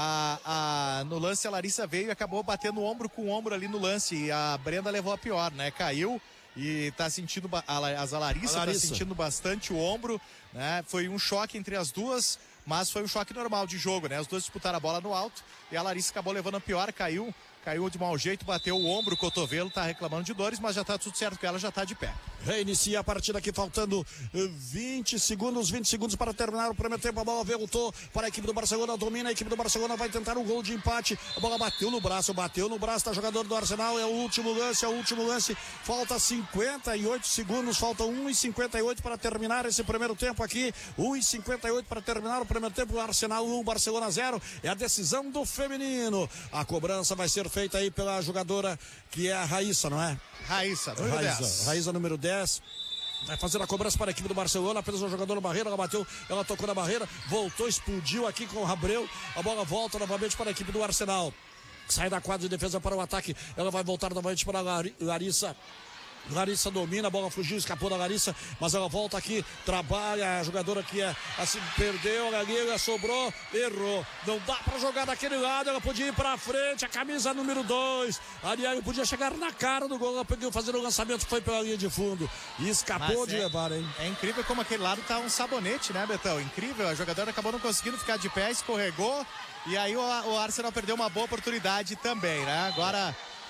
no lance a Larissa veio e acabou batendo ombro com ombro ali no lance, e a Brenda levou a pior, né? Caiu e tá sentindo, a Larissa tá sentindo bastante o ombro, né? Foi um choque entre as duas, mas foi um choque normal de jogo, né? Os dois disputaram a bola no alto e a Larissa acabou levando a pior, caiu de mau jeito, bateu o ombro, o cotovelo, tá reclamando de dores, mas já tá tudo certo, que ela já tá de pé. Reinicia a partida aqui, faltando 20 segundos para terminar o primeiro tempo. A bola voltou para a equipe do Barcelona, domina a equipe do Barcelona, vai tentar um gol de empate. A bola bateu no braço, tá jogador do Arsenal, é o último lance, falta 58 segundos, falta 1:58 para terminar esse primeiro tempo aqui, 1:58 para terminar o primeiro tempo. Arsenal 1, Barcelona 0, é a decisão do feminino. A cobrança vai ser feita aí pela jogadora que é a Raíssa, não é? Raíssa, número 10. Raíssa, número 10. Vai fazer a cobrança para a equipe do Barcelona, apenas um jogador na barreira, ela bateu, ela tocou na barreira, voltou, explodiu aqui com o Abreu, a bola volta novamente para a equipe do Arsenal. Sai da quadra de defesa para o ataque, ela vai voltar novamente para a Larissa. Larissa domina, a bola fugiu, escapou da Larissa, mas ela volta aqui, trabalha, a jogadora que assim, perdeu, a galera sobrou, errou, não dá pra jogar daquele lado, ela podia ir pra frente, a camisa número 2, a Ariel podia chegar na cara do gol, ela pegou fazer o lançamento, foi pela linha de fundo e escapou de levar, hein? É incrível como aquele lado tá um sabonete, né, Betão? Incrível, a jogadora acabou não conseguindo ficar de pé, escorregou, e aí o Arsenal perdeu uma boa oportunidade também, né? Agora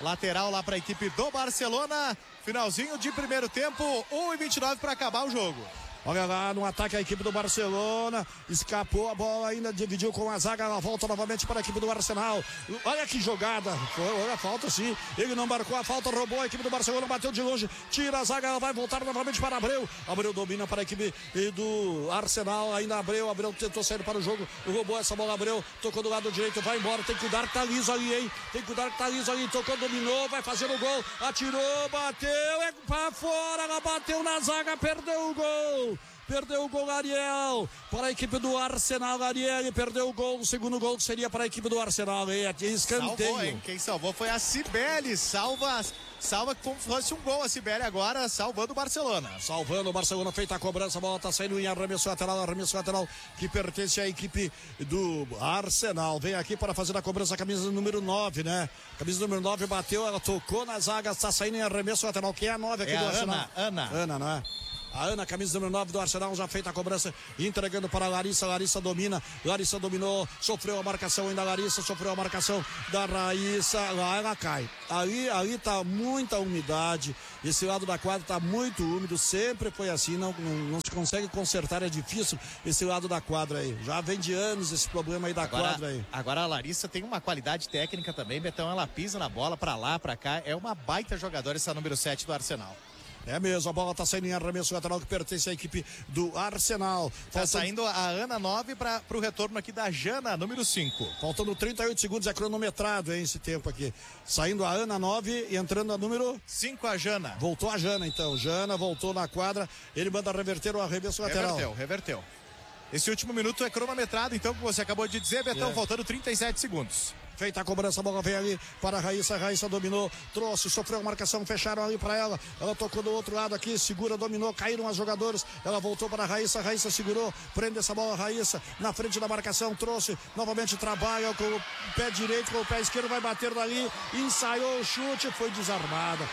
lateral lá para a equipe do Barcelona. Finalzinho de primeiro tempo, 1:29 para acabar o jogo. Olha lá no ataque a equipe do Barcelona, escapou a bola ainda, dividiu com a zaga, ela volta novamente para a equipe do Arsenal. Olha que jogada, olha a falta sim, ele não marcou a falta, roubou a equipe do Barcelona, bateu de longe, tira a zaga, ela vai voltar novamente para Abreu. Abreu domina para a equipe do Arsenal, ainda Abreu tentou sair para o jogo, roubou essa bola, Abreu tocou do lado direito, vai embora, tem que cuidar que tá liso ali, hein, tem que cuidar que tá liso ali, tocou, dominou, vai fazer o gol, atirou, bateu, é para fora, ela bateu na zaga, perdeu o gol. Perdeu o gol Ariel para a equipe do Arsenal. Ariel perdeu o gol. O segundo gol seria para a equipe do Arsenal. Escanteio. Salvou, hein? Quem salvou foi a Cibele. Salva como se fosse um gol a Cibele agora, salvando o Barcelona. Salvando o Barcelona, feita a cobrança, a bola está saindo em arremesso lateral que pertence à equipe do Arsenal. Vem aqui para fazer a cobrança a camisa número 9, né? Camisa número 9 bateu, ela tocou na zaga, está saindo em arremesso lateral. Quem é a 9 aqui do Arsenal? Ana, não é? A Ana, camisa número 9 do Arsenal, já feita a cobrança, entregando para a Larissa. Larissa domina, Larissa dominou, sofreu a marcação ainda. Larissa sofreu a marcação da Raíssa. Lá ela cai. Ali tá muita umidade. Esse lado da quadra tá muito úmido. Sempre foi assim, não se consegue consertar. É difícil esse lado da quadra aí. Já vem de anos esse problema aí da quadra aí. Agora a Larissa tem uma qualidade técnica também, Betão. Ela pisa na bola pra lá, pra cá. É uma baita jogadora essa número 7 do Arsenal. É mesmo, a bola tá saindo em arremesso lateral que pertence à equipe do Arsenal. Tá saindo a Ana 9 para o retorno aqui da Jana, número 5. Faltando 38 segundos, é cronometrado, hein, esse tempo aqui. Saindo a Ana 9 e entrando a número 5, a Jana. Voltou a Jana, então. Jana voltou na quadra, ele manda reverter o arremesso lateral. Reverteu. Esse último minuto é cronometrado, então, como você acabou de dizer, Betão, faltando 37 segundos. Feita a cobrança, a bola vem ali para a Raíssa. Raíssa dominou, trouxe, sofreu a marcação, fecharam ali para ela. Ela tocou do outro lado aqui, segura, dominou, caíram as jogadoras. Ela voltou para a Raíssa, Raíssa segurou, prende essa bola, Raíssa na frente da marcação, trouxe, novamente trabalha com o pé direito, com o pé esquerdo, vai bater dali, ensaiou o chute, foi desarmada,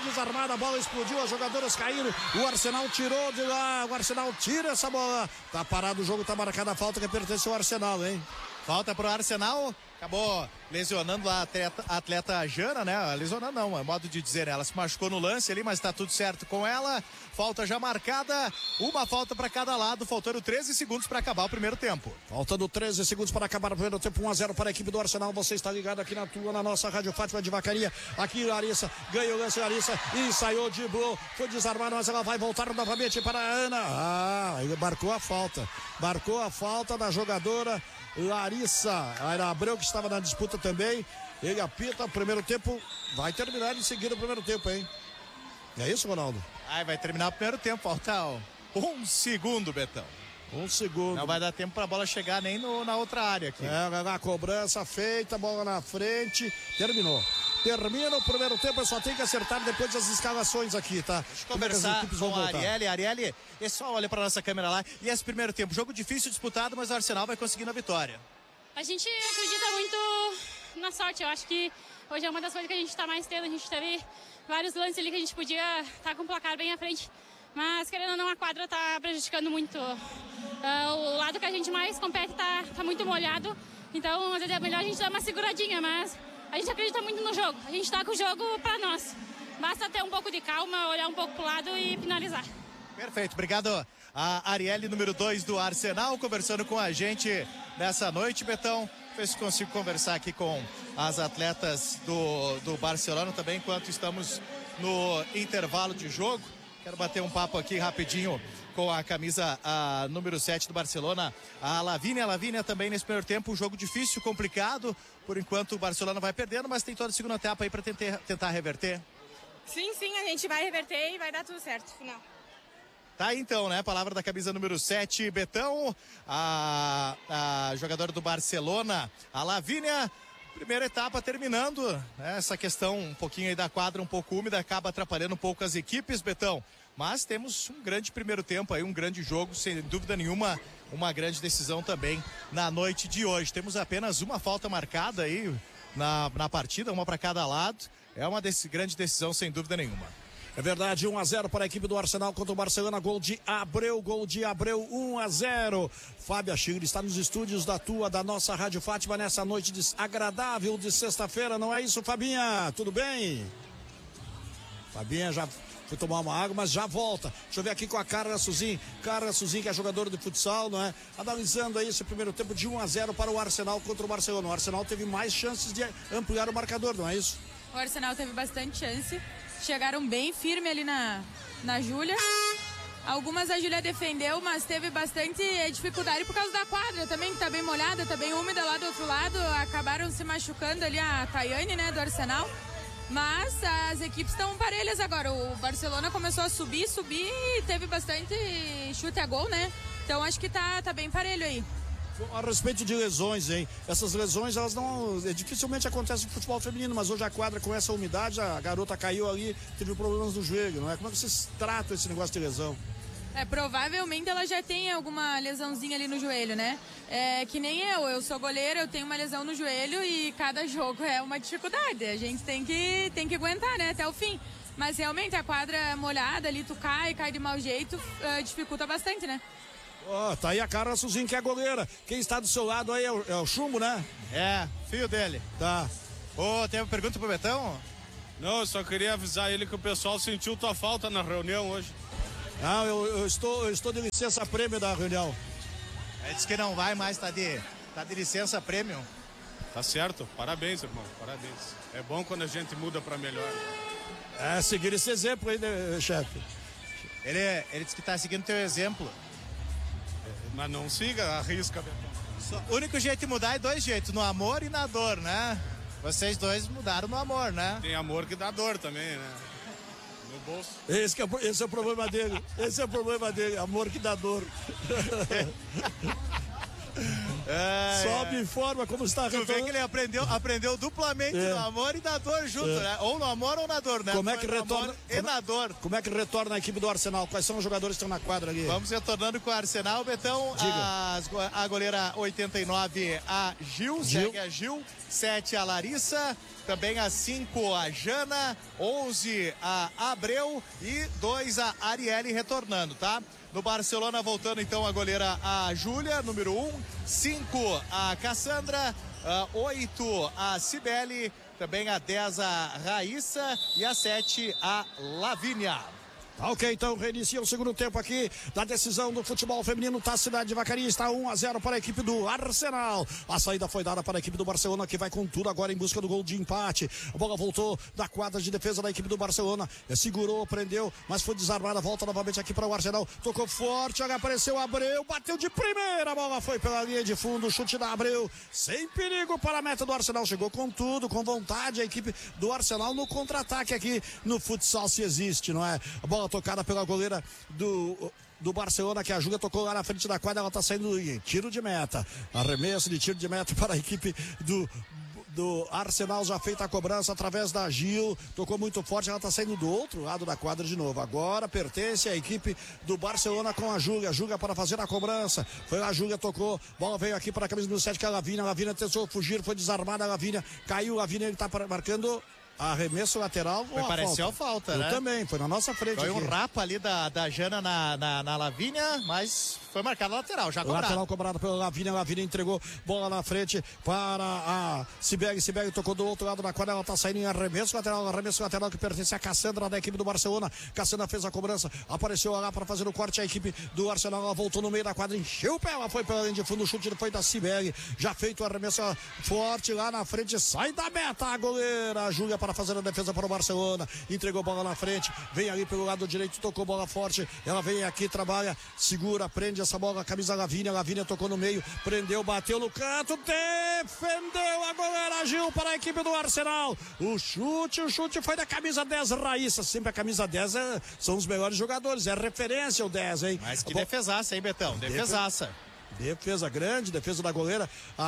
a bola explodiu, as jogadoras caíram, o Arsenal tirou de lá, o Arsenal tira essa bola, tá parado o jogo, tá marcada a falta que pertence ao Arsenal, hein? Falta pro Arsenal, acabou lesionando a atleta Jana, né? Lesionando não, é modo de dizer, né? Ela se machucou no lance ali, mas tá tudo certo com ela. Falta já marcada, uma falta para cada lado, faltando 13 segundos para acabar o primeiro tempo. Faltando 13 segundos para acabar o primeiro tempo, 1-0 para a equipe do Arsenal. Você está ligado aqui na nossa Rádio Fátima de Vacaria. Aqui Larissa, ganhou o lance, Larissa, ensaiou, driblou, foi desarmada, mas ela vai voltar novamente para a Ana. Ele marcou a falta da jogadora Larissa. Era Abreu que estava na disputa também. Ele apita o primeiro tempo. Vai terminar em seguida o primeiro tempo, hein? É isso, Ronaldo? Vai terminar o primeiro tempo. Falta um segundo, Betão. Um segundo. Não vai dar tempo para a bola chegar nem na outra área aqui. A cobrança feita, bola na frente. Terminou. Termina o primeiro tempo, eu só tenho que acertar depois das escalações aqui, tá? Deixa eu conversar com a Arielle. Só olha para nossa câmera lá. E esse primeiro tempo, jogo difícil, disputado, mas o Arsenal vai conseguindo a vitória. A gente acredita muito na sorte. Eu acho que hoje é uma das coisas que a gente está mais tendo. A gente teve vários lances ali que a gente podia estar com o placar bem à frente. Mas, querendo ou não, a quadra está prejudicando muito. O lado que a gente mais compete tá muito molhado. Então, às vezes é melhor a gente dar uma seguradinha, mas a gente acredita muito no jogo. A gente está com o jogo para nós. Basta ter um pouco de calma, olhar um pouco pro lado e finalizar. Perfeito, obrigado. A Arielle, número 2 do Arsenal, conversando com a gente nessa noite, Betão. Ver se consigo conversar aqui com as atletas do Barcelona também, enquanto estamos no intervalo de jogo. Quero bater um papo aqui rapidinho com a camisa número 7 do Barcelona, a Lavínia. A Lavínia também nesse primeiro tempo, um jogo difícil, complicado. Por enquanto o Barcelona vai perdendo, mas tem toda a segunda etapa aí para tentar reverter. Sim, a gente vai reverter e vai dar tudo certo no final. Tá aí então, né? Palavra da camisa número 7, Betão, a jogadora do Barcelona, a Lavínia. Primeira etapa terminando, né? Essa questão um pouquinho aí da quadra, um pouco úmida, acaba atrapalhando um pouco as equipes, Betão. Mas temos um grande primeiro tempo aí, um grande jogo, sem dúvida nenhuma, uma grande decisão também na noite de hoje. Temos apenas uma falta marcada aí na partida, uma para cada lado. É uma grande decisão, sem dúvida nenhuma. É verdade, 1-0 para a equipe do Arsenal contra o Barcelona, gol de Abreu, 1-0. Fábio Achille está nos estúdios da nossa Rádio Fátima nessa noite agradável de sexta-feira, não é isso, Fabinha? Tudo bem? Fabinha já foi tomar uma água, mas já volta. Deixa eu ver aqui com a Carla Suzin. Carla Suzin, que é jogadora de futsal, não é? Analisando aí esse primeiro tempo de 1-0 para o Arsenal contra o Barcelona. O Arsenal teve mais chances de ampliar o marcador, não é isso? O Arsenal teve bastante chance. Chegaram bem firme ali na Júlia. Algumas a Júlia defendeu, mas teve bastante dificuldade por causa da quadra também, que tá bem molhada, tá bem úmida lá do outro lado. Acabaram se machucando ali a Tayane, né, do Arsenal. Mas as equipes estão parelhas agora. O Barcelona começou a subir e teve bastante chute a gol, né? Então acho que tá bem parelho aí. A respeito de lesões, hein? Essas lesões, elas não... dificilmente acontecem no futebol feminino, mas hoje a quadra com essa umidade, a garota caiu ali, teve problemas no joelho, não é? Como é que vocês tratam esse negócio de lesão? Provavelmente ela já tem alguma lesãozinha ali no joelho, né? Que nem eu sou goleira, eu tenho uma lesão no joelho e cada jogo é uma dificuldade. A gente tem que aguentar, né, até o fim. Mas realmente a quadra molhada ali, tu cai de mau jeito, dificulta bastante, né? Tá aí a Carla Suzin, que é a goleira. Quem está do seu lado aí é o Chumbo, né? É, filho dele. Tá. Tem uma pergunta pro Betão? Não, eu só queria avisar ele que o pessoal sentiu tua falta na reunião hoje. Não, eu estou de licença prêmio da reunião. Ele disse que não vai mais, tá de licença prêmio. Tá certo, parabéns, irmão, parabéns. É bom quando a gente muda pra melhor. Seguir esse exemplo aí, né, chefe? Ele disse que tá seguindo teu exemplo. Mas não siga, arrisca, Betão. O único jeito de mudar é 2 jeitos, no amor e na dor, né? Vocês dois mudaram no amor, né? Tem amor que dá dor também, né? No bolso. Esse é o problema dele. Esse é o problema dele, amor que dá dor. Só me informa como está retornando. Tu vê que ele aprendeu duplamente no amor e na dor junto, né? Ou no amor ou na dor, né? Como é que retorna? Na dor. Como é que retorna a equipe do Arsenal? Quais são os jogadores que estão na quadra ali? Vamos retornando com o Arsenal, Betão. A goleira 89, a Gil. Segue a Gil. 7, a Larissa. Também a 5, a Jana. 11, a Abreu. E 2, a Arielle retornando, tá? No Barcelona, voltando então a goleira a Júlia, número 1, 5 a Cassandra, 8 a Cibele, também a 10 a Raíssa e a 7 a Lavínia. Ok, então reinicia o segundo tempo aqui da decisão do futebol feminino. Tá, Cidade de Vacaria está 1-0 para a equipe do Arsenal. A saída foi dada para a equipe do Barcelona, que vai com tudo agora em busca do gol de empate. A bola voltou da quadra de defesa da equipe do Barcelona. Segurou, prendeu, mas foi desarmada. Volta novamente aqui para o Arsenal. Tocou forte, apareceu Abreu, bateu de primeira. A bola foi pela linha de fundo, chute da Abreu. Sem perigo para a meta do Arsenal. Chegou com tudo, com vontade a equipe do Arsenal no contra-ataque aqui no futsal, se existe, não é? A bola tocada pela goleira do Barcelona, que a Júlia tocou lá na frente da quadra. Ela tá saindo em tiro de meta, arremesso de tiro de meta para a equipe do Arsenal. Já feita a cobrança através da Gil, tocou muito forte, ela tá saindo do outro lado da quadra de novo. Agora pertence à equipe do Barcelona com a Júlia para fazer a cobrança. Foi lá, a Júlia tocou, bola veio aqui para a camisa número 7, que é a Lavínia tentou fugir, foi desarmada a Lavínia, caiu, a Lavínia, ele tá marcando arremesso lateral. Pareceu falta, né? Também, foi na nossa frente. Foi aqui. Um rapa ali da Jana na Lavínia, mas foi marcado lateral, já cobrado. Lateral cobrado pela Lavínia. Lavínia entregou bola na frente para a Cibele. Cibele tocou do outro lado da quadra. Ela tá saindo em arremesso lateral que pertence à Cassandra da equipe do Barcelona. Cassandra fez a cobrança, apareceu lá para fazer o corte. A equipe do Arsenal, ela voltou no meio da quadra, encheu o pé, ela foi pela linha de fundo. O chute foi da Cibele. Já feito o arremesso forte lá na frente. Sai da meta a goleira, a Júlia, para fazer a defesa para o Barcelona. Entregou bola na frente, vem ali pelo lado direito, tocou bola forte. Ela vem aqui, trabalha, segura, prende essa bola, a camisa Lavínia. Lavínia tocou no meio, prendeu, bateu no canto, defendeu a goleira Gil para a equipe do Arsenal. O chute foi da camisa 10, Raíssa. Sempre a camisa 10 são os melhores jogadores, é referência o 10, hein? Mas que defesaça, hein, Betão? Defesaça. Defesa grande, defesa da goleira.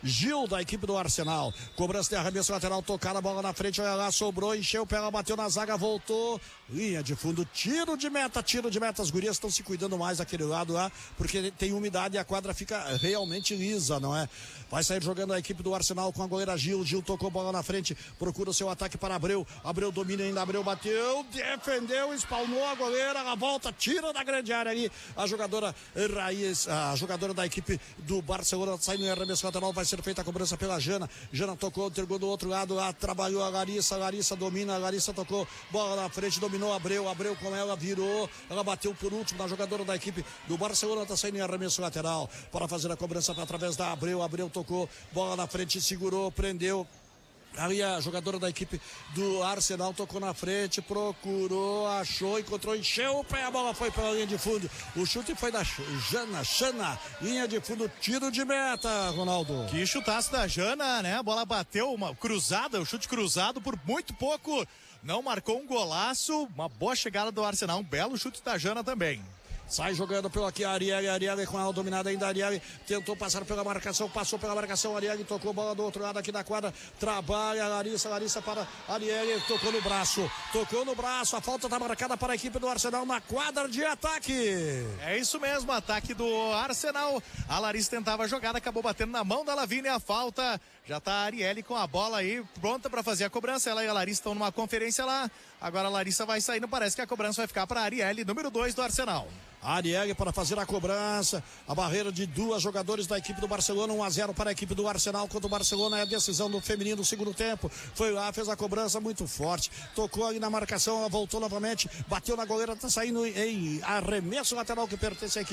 Gil da equipe do Arsenal. Cobrança de arremesso lateral, tocada, a bola na frente, olha lá, sobrou, encheu, pega, bateu na zaga, voltou. Linha de fundo, tiro de meta. As gurias estão se cuidando mais daquele lado lá, porque tem umidade e a quadra fica realmente lisa, não é? Vai sair jogando a equipe do Arsenal com a goleira Gil. Gil tocou bola na frente, procura o seu ataque para Abreu. Abreu domina ainda, Abreu bateu, defendeu, espalmou a goleira, ela volta, tira da grande área ali. A jogadora Raiz, a jogadora da equipe do Barcelona, saindo em arremesso lateral, vai ser feita a cobrança pela Jana. Jana tocou, entregou do outro lado, lá trabalhou a Larissa. Larissa domina, a Larissa tocou, bola na frente, dominou Abreu. Abreu com ela, virou, ela bateu por último na jogadora da equipe do Barcelona, tá saindo em arremesso lateral para fazer a cobrança através da Abreu. Abreu tocou, bola na frente, segurou, prendeu. Ali a jogadora da equipe do Arsenal tocou na frente, procurou, achou, encontrou, encheu o pé, a bola foi pela linha de fundo. O chute foi da Jana, linha de fundo, tiro de meta, Ronaldo. Que chutaço da Jana, né? A bola bateu uma cruzada, o chute cruzado por muito pouco. Não marcou um golaço, uma boa chegada do Arsenal, um belo chute da Jana também. Sai jogando pelo aqui a Arielle com ela dominada ainda. A Arielle tentou passar pela marcação, passou pela marcação. A Arielle tocou bola do outro lado aqui da quadra. Trabalha a Larissa para a Arielle. Tocou no braço. A falta está marcada para a equipe do Arsenal na quadra de ataque. É isso mesmo, ataque do Arsenal. A Larissa tentava a jogada, acabou batendo na mão da Lavínia. A falta. Já tá a Arielle com a bola aí, pronta para fazer a cobrança. Ela e a Larissa estão numa conferência lá. Agora a Larissa vai saindo, parece que a cobrança vai ficar para a Arielle, número 2 do Arsenal. A Arielle para fazer a cobrança. A barreira de duas jogadores da equipe do Barcelona, 1-0 para a equipe do Arsenal. Quanto o Barcelona é a decisão do feminino no segundo tempo. Foi lá, fez a cobrança muito forte. Tocou ali na marcação, ela voltou novamente. Bateu na goleira, tá saindo em arremesso lateral que pertence à equipe